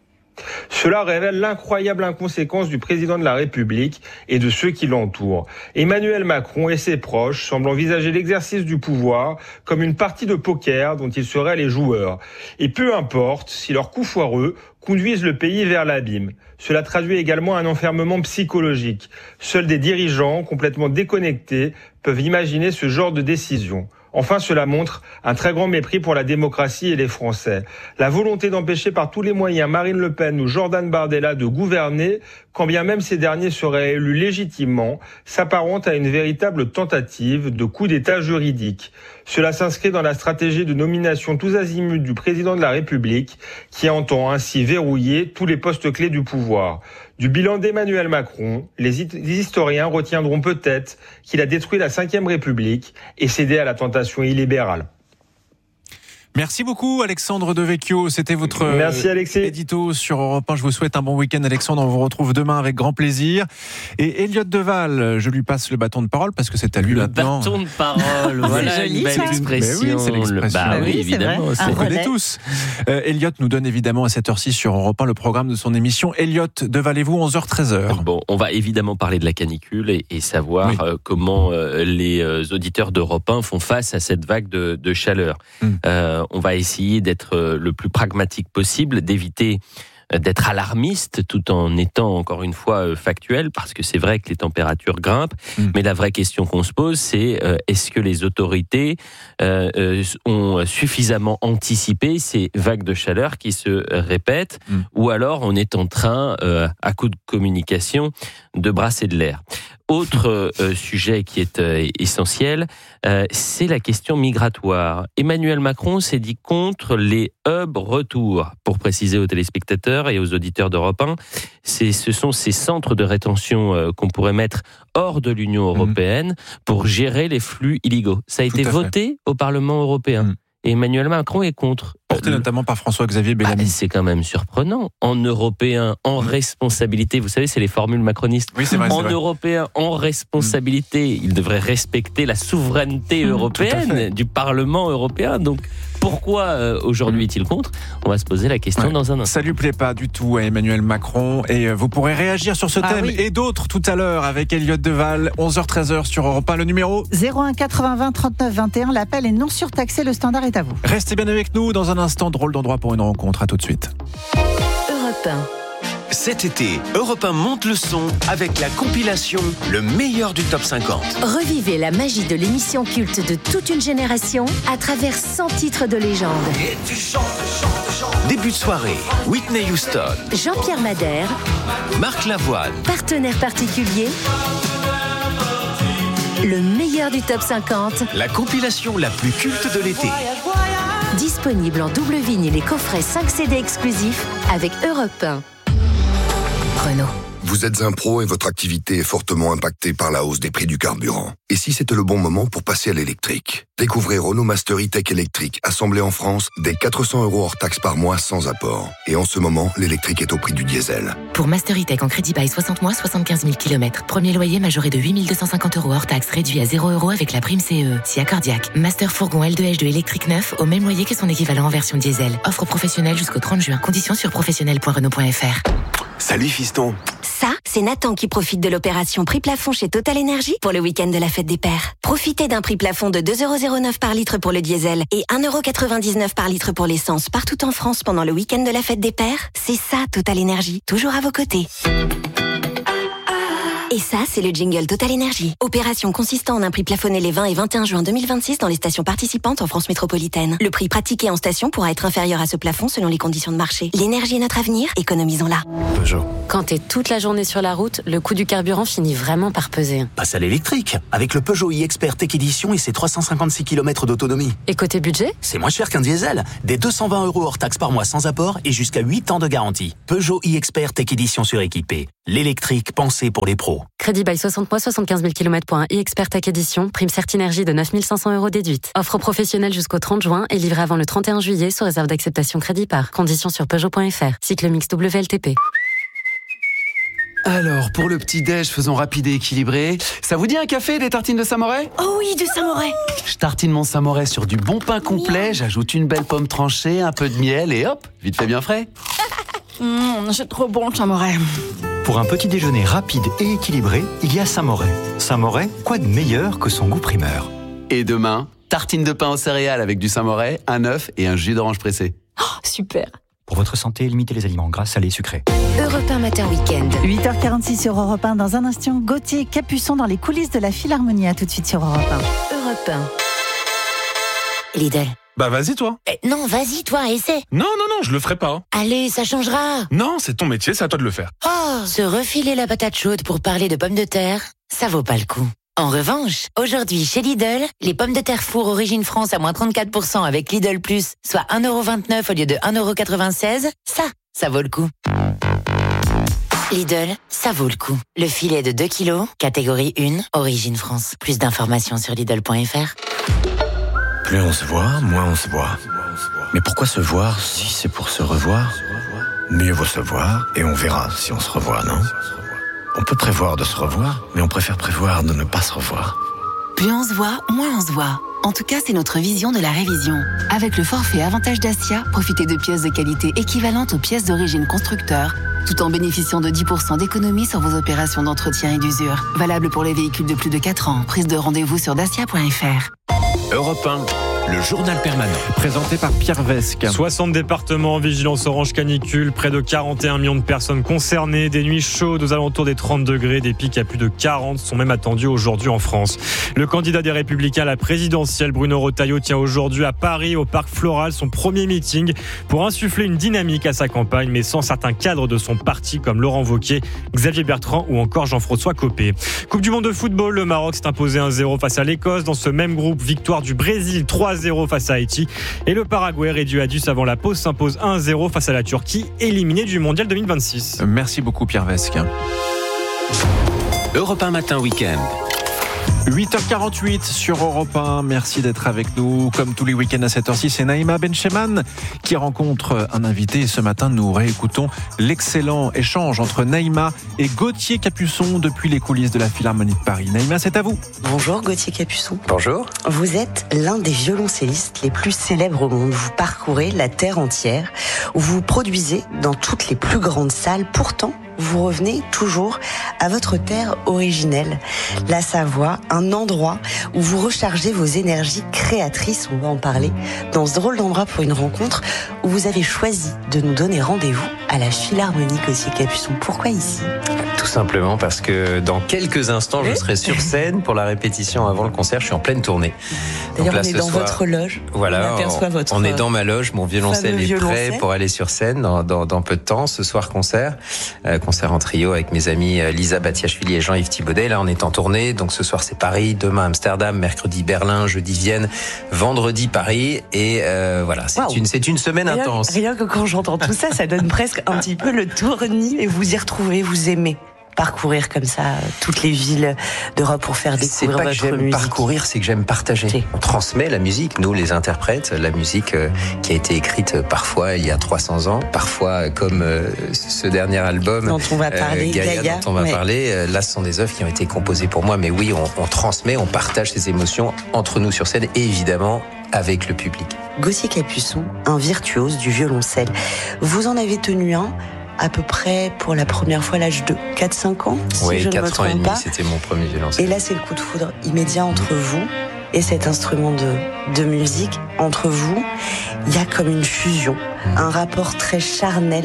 Speaker 15: Cela révèle l'incroyable inconséquence du président de la République et de ceux qui l'entourent. Emmanuel Macron et ses proches semblent envisager l'exercice du pouvoir comme une partie de poker dont ils seraient les joueurs. Et peu importe si leurs coups foireux conduisent le pays vers l'abîme. Cela traduit également un enfermement psychologique. Seuls des dirigeants complètement déconnectés peuvent imaginer ce genre de décision. Enfin, cela montre un très grand mépris pour la démocratie et les Français. La volonté d'empêcher par tous les moyens Marine Le Pen ou Jordan Bardella de gouverner, quand bien même ces derniers seraient élus légitimement, s'apparente à une véritable tentative de coup d'État juridique. Cela s'inscrit dans la stratégie de nomination tous azimuts du président de la République, qui entend ainsi verrouiller tous les postes clés du pouvoir. Du bilan d'Emmanuel Macron, les historiens retiendront peut-être qu'il a détruit la cinquième République et cédé à la tentation illibérale.
Speaker 1: Merci beaucoup Alexandre Devecchio, c'était votre
Speaker 15: Merci, Alexis.
Speaker 1: édito sur Europe un. Je vous souhaite un bon week-end Alexandre, on vous retrouve demain avec grand plaisir. Et Elliott Deval, je lui passe le bâton de parole parce que c'est à lui
Speaker 3: le
Speaker 1: maintenant.
Speaker 3: Le bâton de parole, voilà
Speaker 4: joli,
Speaker 3: une belle
Speaker 4: ça.
Speaker 3: expression.
Speaker 1: Mais oui, c'est l'expression.
Speaker 3: Bah oui,
Speaker 4: oui,
Speaker 3: évidemment.
Speaker 4: c'est
Speaker 1: On
Speaker 4: vrai.
Speaker 1: connaît tous. Euh, Elliott nous donne évidemment à cette heure-ci sur Europe un le programme de son émission. Elliott Deval et vous, onze heures treize heures.
Speaker 3: Bon, on va évidemment parler de la canicule et, et savoir
Speaker 1: Oui.
Speaker 3: euh, comment euh, les euh, auditeurs d'Europe un font face à cette vague de, de chaleur.
Speaker 1: Mm.
Speaker 3: Euh, on va essayer d'être euh, le plus pragmatique possible, d'éviter euh, d'être alarmiste tout en étant encore une fois euh, factuel, parce que c'est vrai que les températures grimpent, mm. mais la vraie question qu'on se pose, c'est euh, est-ce que les autorités euh, euh, ont suffisamment anticipé ces vagues de chaleur qui se répètent, mm. ou alors on est en train, euh, à coup de communication, de brasser de l'air. Autre euh, sujet qui est euh, essentiel, euh, c'est la question migratoire. Emmanuel Macron s'est dit contre les hubs retour. Pour préciser aux téléspectateurs et aux auditeurs d'Europe un, c'est, ce sont ces centres de rétention euh, qu'on pourrait mettre hors de l'Union européenne mmh. pour gérer les flux illégaux. Ça a Tout été voté fait. au Parlement européen. Mmh. Et Emmanuel Macron est contre.
Speaker 1: Porté euh, notamment par François-Xavier Bellamy.
Speaker 3: Bah, c'est quand même surprenant. En européen, en mmh. responsabilité, vous savez, c'est les formules macronistes.
Speaker 1: Oui, c'est vrai,
Speaker 3: en
Speaker 1: c'est vrai.
Speaker 3: européen, en responsabilité, mmh. il devrait respecter la souveraineté mmh, européenne du Parlement européen. Donc, pourquoi euh, aujourd'hui est-il contre ? On va se poser la question ouais. dans un instant.
Speaker 1: Ça lui plaît pas du tout à Emmanuel Macron. Et euh, vous pourrez réagir sur ce ah, thème oui. et d'autres tout à l'heure avec Elliott Deval, onze heures treize heures sur Europe un. Le numéro
Speaker 4: zéro un quatre-vingts vingt trente-neuf vingt et un. L'appel est non surtaxé. Le standard est à vous.
Speaker 1: Restez bien avec nous. Dans un instant, drôle d'endroit pour une rencontre. À tout de suite.
Speaker 22: Europe un.
Speaker 5: Cet été, Europe un monte le son avec la compilation Le meilleur du top cinquante.
Speaker 22: Revivez la magie de l'émission culte de toute une génération à travers cent titres de légende.
Speaker 5: Et tu chantes, chantes, chantes. Début de soirée, Whitney Houston,
Speaker 22: Jean-Pierre Madère,
Speaker 5: Marc Lavoine.
Speaker 22: partenaire particulier. Le meilleur du top cinquante.
Speaker 5: La compilation la plus culte de l'été.
Speaker 22: Disponible en double vinyle et coffret cinq C D exclusifs avec Europe un. Renault.
Speaker 7: Vous êtes un pro et votre activité est fortement impactée par la hausse des prix du carburant. Et si c'était le bon moment pour passer à l'électrique? Découvrez Renault Master E-Tech électrique, assemblé en France, dès quatre cents euros hors taxe par mois sans apport. Et en ce moment, l'électrique est au prix du diesel.
Speaker 16: Pour Master E-Tech en crédit bail soixante mois, soixante-quinze mille kilomètres. Premier loyer majoré de huit mille deux cent cinquante euros hors taxe, réduit à zéro euros avec la prime C E E. Si accordiaque. Master fourgon L deux H deux électrique neuf au même loyer que son équivalent en version diesel. Offre professionnelle jusqu'au trente juin. Conditions sur professionnel point renault point f r.
Speaker 7: Salut fiston.
Speaker 22: Ça, c'est Nathan qui profite de l'opération prix plafond chez Total Energy pour le week-end de la fête des pères. Profitez d'un prix plafond de deux euros zéro neuf par litre pour le diesel et un euro quatre-vingt-dix-neuf par litre pour l'essence partout en France pendant le week-end de la fête des pères. C'est ça, Total Energy. Toujours à vos côtés. Et ça, c'est le jingle Total Energy. Opération consistant en un prix plafonné les vingt et vingt et un juin deux mille vingt-six dans les stations participantes en France métropolitaine. Le prix pratiqué en station pourra être inférieur à ce plafond selon les conditions de marché. L'énergie est notre avenir, économisons-la.
Speaker 7: Peugeot.
Speaker 17: Quand t'es toute la journée sur la route, le coût du carburant finit vraiment par peser.
Speaker 20: Passe à l'électrique, avec le Peugeot e-Expert Tech Edition et ses trois cent cinquante-six kilomètres d'autonomie.
Speaker 17: Et côté budget ?
Speaker 20: C'est moins cher qu'un diesel. Des deux cent vingt euros hors taxe par mois sans apport et jusqu'à huit ans de garantie. Peugeot e-Expert Tech Edition suréquipé. L'électrique pensé pour les pros.
Speaker 17: Crédit bail soixante mois, soixante-quinze mille kilomètres pour un e-Expert Tech Edition. Prime Certinergie de neuf mille cinq cents euros déduite. Offre professionnelle jusqu'au trente juin et livrée avant le trente et un juillet sous réserve d'acceptation crédit par. Conditions sur peugeot point f r. Cycle mix W L T P.
Speaker 18: Alors, pour le petit-déj, faisons rapide et équilibré. Ça vous dit un café et des tartines de Saint-Moret ?
Speaker 22: Oh oui, du Saint-Moret.
Speaker 18: Je tartine mon Saint-Moret sur du bon pain complet, j'ajoute une belle pomme tranchée, un peu de miel et hop, vite fait bien frais.
Speaker 22: Mmh, c'est trop bon le Saint-Moret.
Speaker 19: Pour un petit déjeuner rapide et équilibré, il y a Saint-Moret. Saint-Moret, quoi de meilleur que son goût primeur ?
Speaker 18: Et demain, tartine de pain aux céréales avec du Saint-Moret, un œuf et un jus d'orange pressé.
Speaker 22: Oh, super.
Speaker 19: Pour votre santé, limitez les aliments gras, salés et sucrés.
Speaker 22: Europe un matin week-end.
Speaker 4: huit heures quarante-six sur Europe un. Dans un instant, Gauthier Capuçon dans les coulisses de la Philharmonie. À tout de suite sur Europe un.
Speaker 22: Europe un. Lidl.
Speaker 21: Bah vas-y toi.
Speaker 22: Eh, non, vas-y toi, essaie.
Speaker 21: Non, non, non, je le ferai pas.
Speaker 22: Allez, ça changera.
Speaker 21: Non, c'est ton métier, c'est à toi de le faire.
Speaker 22: Oh, se refiler la patate chaude pour parler de pommes de terre, ça vaut pas le coup. En revanche, aujourd'hui chez Lidl, les pommes de terre four origine France à moins trente-quatre pour cent avec Lidl Plus, soit un euro vingt-neuf au lieu de un euro quatre-vingt-seize, ça, ça vaut le coup. Lidl, ça vaut le coup. Le filet de deux kilos, catégorie un, origine France. Plus d'informations sur Lidl point f r.
Speaker 26: Plus on se voit, moins on se voit. Mais pourquoi se voir si c'est pour se revoir ? Mieux vaut se voir et on verra si on se revoit, non ? On peut prévoir de se revoir, mais on préfère prévoir de ne pas se revoir.
Speaker 16: Plus on se voit, moins on se voit. En tout cas, c'est notre vision de la révision. Avec le forfait Avantage Dacia, profitez de pièces de qualité équivalentes aux pièces d'origine constructeur, tout en bénéficiant de dix pour cent d'économie sur vos opérations d'entretien et d'usure. Valable pour les véhicules de plus de quatre ans. Prise de rendez-vous sur dacia point f r.
Speaker 5: Europe un, le journal permanent.
Speaker 1: Présenté par Pierre Vesque.
Speaker 8: soixante départements en vigilance orange canicule, près de quarante et un millions de personnes concernées, des nuits chaudes aux alentours des trente degrés, des pics à plus de quarante sont même attendus aujourd'hui en France. Le candidat des Républicains à la présidentielle, Bruno Retailleau, tient aujourd'hui à Paris, au Parc Floral, son premier meeting pour insuffler une dynamique à sa campagne, mais sans certains cadres de son parti comme Laurent Wauquiez, Xavier Bertrand ou encore Jean-François Copé. Coupe du monde de football, le Maroc s'est imposé un zéro face à l'Écosse. Dans ce même groupe, victoire du Brésil trois à zéro face à Haïti. Et le Paraguay, réduit à dix avant la pause, s'impose un zéro face à la Turquie, éliminée du Mondial deux mille vingt-six.
Speaker 1: Merci beaucoup Pierre Vesque.
Speaker 5: Europe un matin week-end.
Speaker 1: huit heures quarante-huit sur Europe un. Merci d'être avec nous. Comme tous les week-ends à cette heure-ci, c'est Naïma Bencheman qui rencontre un invité. Et ce matin, nous réécoutons l'excellent échange entre Naïma et Gauthier Capuçon depuis les coulisses de la Philharmonie de Paris. Naïma, c'est à vous.
Speaker 28: Bonjour Gauthier Capuçon.
Speaker 21: Bonjour.
Speaker 28: Vous êtes l'un des violoncellistes les plus célèbres au monde. Vous parcourez la terre entière. Vous produisez dans toutes les plus grandes salles. Pourtant, vous revenez toujours à votre terre originelle, la Savoie, un endroit où vous rechargez vos énergies créatrices, on va en parler, dans ce drôle d'endroit pour une rencontre où vous avez choisi de nous donner rendez-vous à la Philharmonie Gauthier-Capuçon. Pourquoi ici ?
Speaker 6: Tout simplement parce que dans quelques instants, je serai sur scène pour la répétition avant le concert. Je suis en pleine tournée.
Speaker 28: D'ailleurs,
Speaker 6: là,
Speaker 28: on est dans
Speaker 6: soir,
Speaker 28: votre loge.
Speaker 6: Voilà,
Speaker 28: on aperçoit
Speaker 6: on,
Speaker 28: votre
Speaker 6: on est dans ma loge. Mon violoncelle est
Speaker 28: violoncelle.
Speaker 6: prêt pour aller sur scène dans, dans, dans peu de temps. Ce soir, concert. Euh, concert en trio avec mes amis Lisa Batiachvili et Jean-Yves Thibaudet. Là, on est en tournée. Donc ce soir, c'est Paris. Demain, Amsterdam. Mercredi, Berlin. Jeudi, Vienne. Vendredi, Paris. Et euh, voilà, c'est, wow. une, c'est une semaine
Speaker 28: rien,
Speaker 6: intense.
Speaker 28: Rien que quand j'entends tout ça, ça donne presque un petit peu le tournis. Et vous y retrouvez, vous aimez parcourir comme ça toutes les villes d'Europe pour faire découvrir
Speaker 6: c'est pas
Speaker 28: votre
Speaker 6: que j'aime
Speaker 28: musique.
Speaker 6: Parcourir, c'est que j'aime partager. C'est. On transmet la musique, nous les interprètes, la musique euh, qui a été écrite euh, parfois il y a trois cents ans, parfois euh, comme euh, ce dernier album
Speaker 28: dont on va parler,
Speaker 6: euh, Gaïa,
Speaker 28: Gaïa,
Speaker 6: dont on va
Speaker 28: mais...
Speaker 6: parler. Euh, là, ce sont des œuvres qui ont été composées pour moi, mais oui, on, on transmet, on partage ces émotions entre nous sur scène et évidemment avec le public.
Speaker 28: Gauthier-Capuçon, un virtuose du violoncelle. Vous en avez tenu un à peu près pour la première fois à l'âge de quatre cinq ans, si
Speaker 6: oui,
Speaker 28: je ne me trompe
Speaker 6: ans et demi,
Speaker 28: pas.
Speaker 6: C'était mon premier violoncelle.
Speaker 28: Et là, c'est le coup de foudre immédiat entre vous et cet instrument de, de musique. Entre vous, il y a comme une fusion, mmh. un rapport très charnel.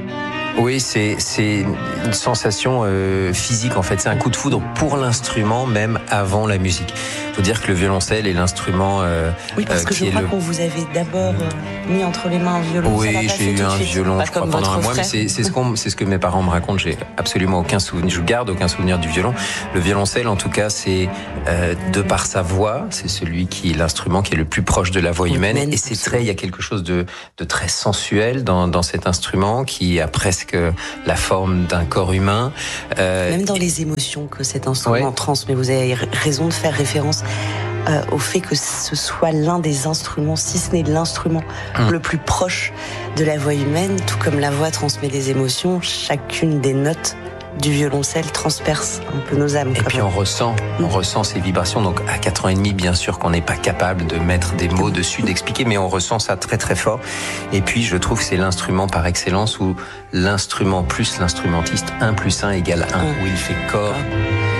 Speaker 6: Oui, c'est, c'est une sensation euh, physique en fait. C'est un coup de foudre pour l'instrument même avant la musique. Il faut dire que le violoncelle est l'instrument euh,
Speaker 28: oui, parce que
Speaker 6: euh, qui
Speaker 28: je crois
Speaker 6: est le...
Speaker 28: qu'on vous avait d'abord euh, mis entre les mains un violon.
Speaker 6: Oui, j'ai eu un
Speaker 28: suite,
Speaker 6: violon, je crois, pendant un mois, mais c'est, c'est, ce qu'on, c'est ce que mes parents me racontent. J'ai absolument aucun souvenir, je garde aucun souvenir du violon. Le violoncelle, en tout cas, c'est euh, de par sa voix, c'est celui qui est l'instrument qui est le plus proche de la voix humaine. humaine et c'est très, il y a quelque chose de, de très sensuel dans, dans cet instrument qui a presque la forme d'un corps humain.
Speaker 28: Euh, Même dans les émotions que cet instrument ouais. transmet. Vous avez raison de faire référence euh, au fait que ce soit l'un des instruments, si ce n'est l'instrument mmh. le plus proche de la voix humaine, tout comme la voix transmet des émotions, chacune des notes du violoncelle transperce un peu nos âmes.
Speaker 6: Et puis on ressent, on mmh. ressent ces vibrations. Donc à quatre ans et demi, bien sûr qu'on n'est pas capable de mettre des mots dessus, d'expliquer, mais on ressent ça très très fort. Et puis je trouve que c'est l'instrument par excellence où l'instrument plus l'instrumentiste, un plus un égale un, mmh. où il fait corps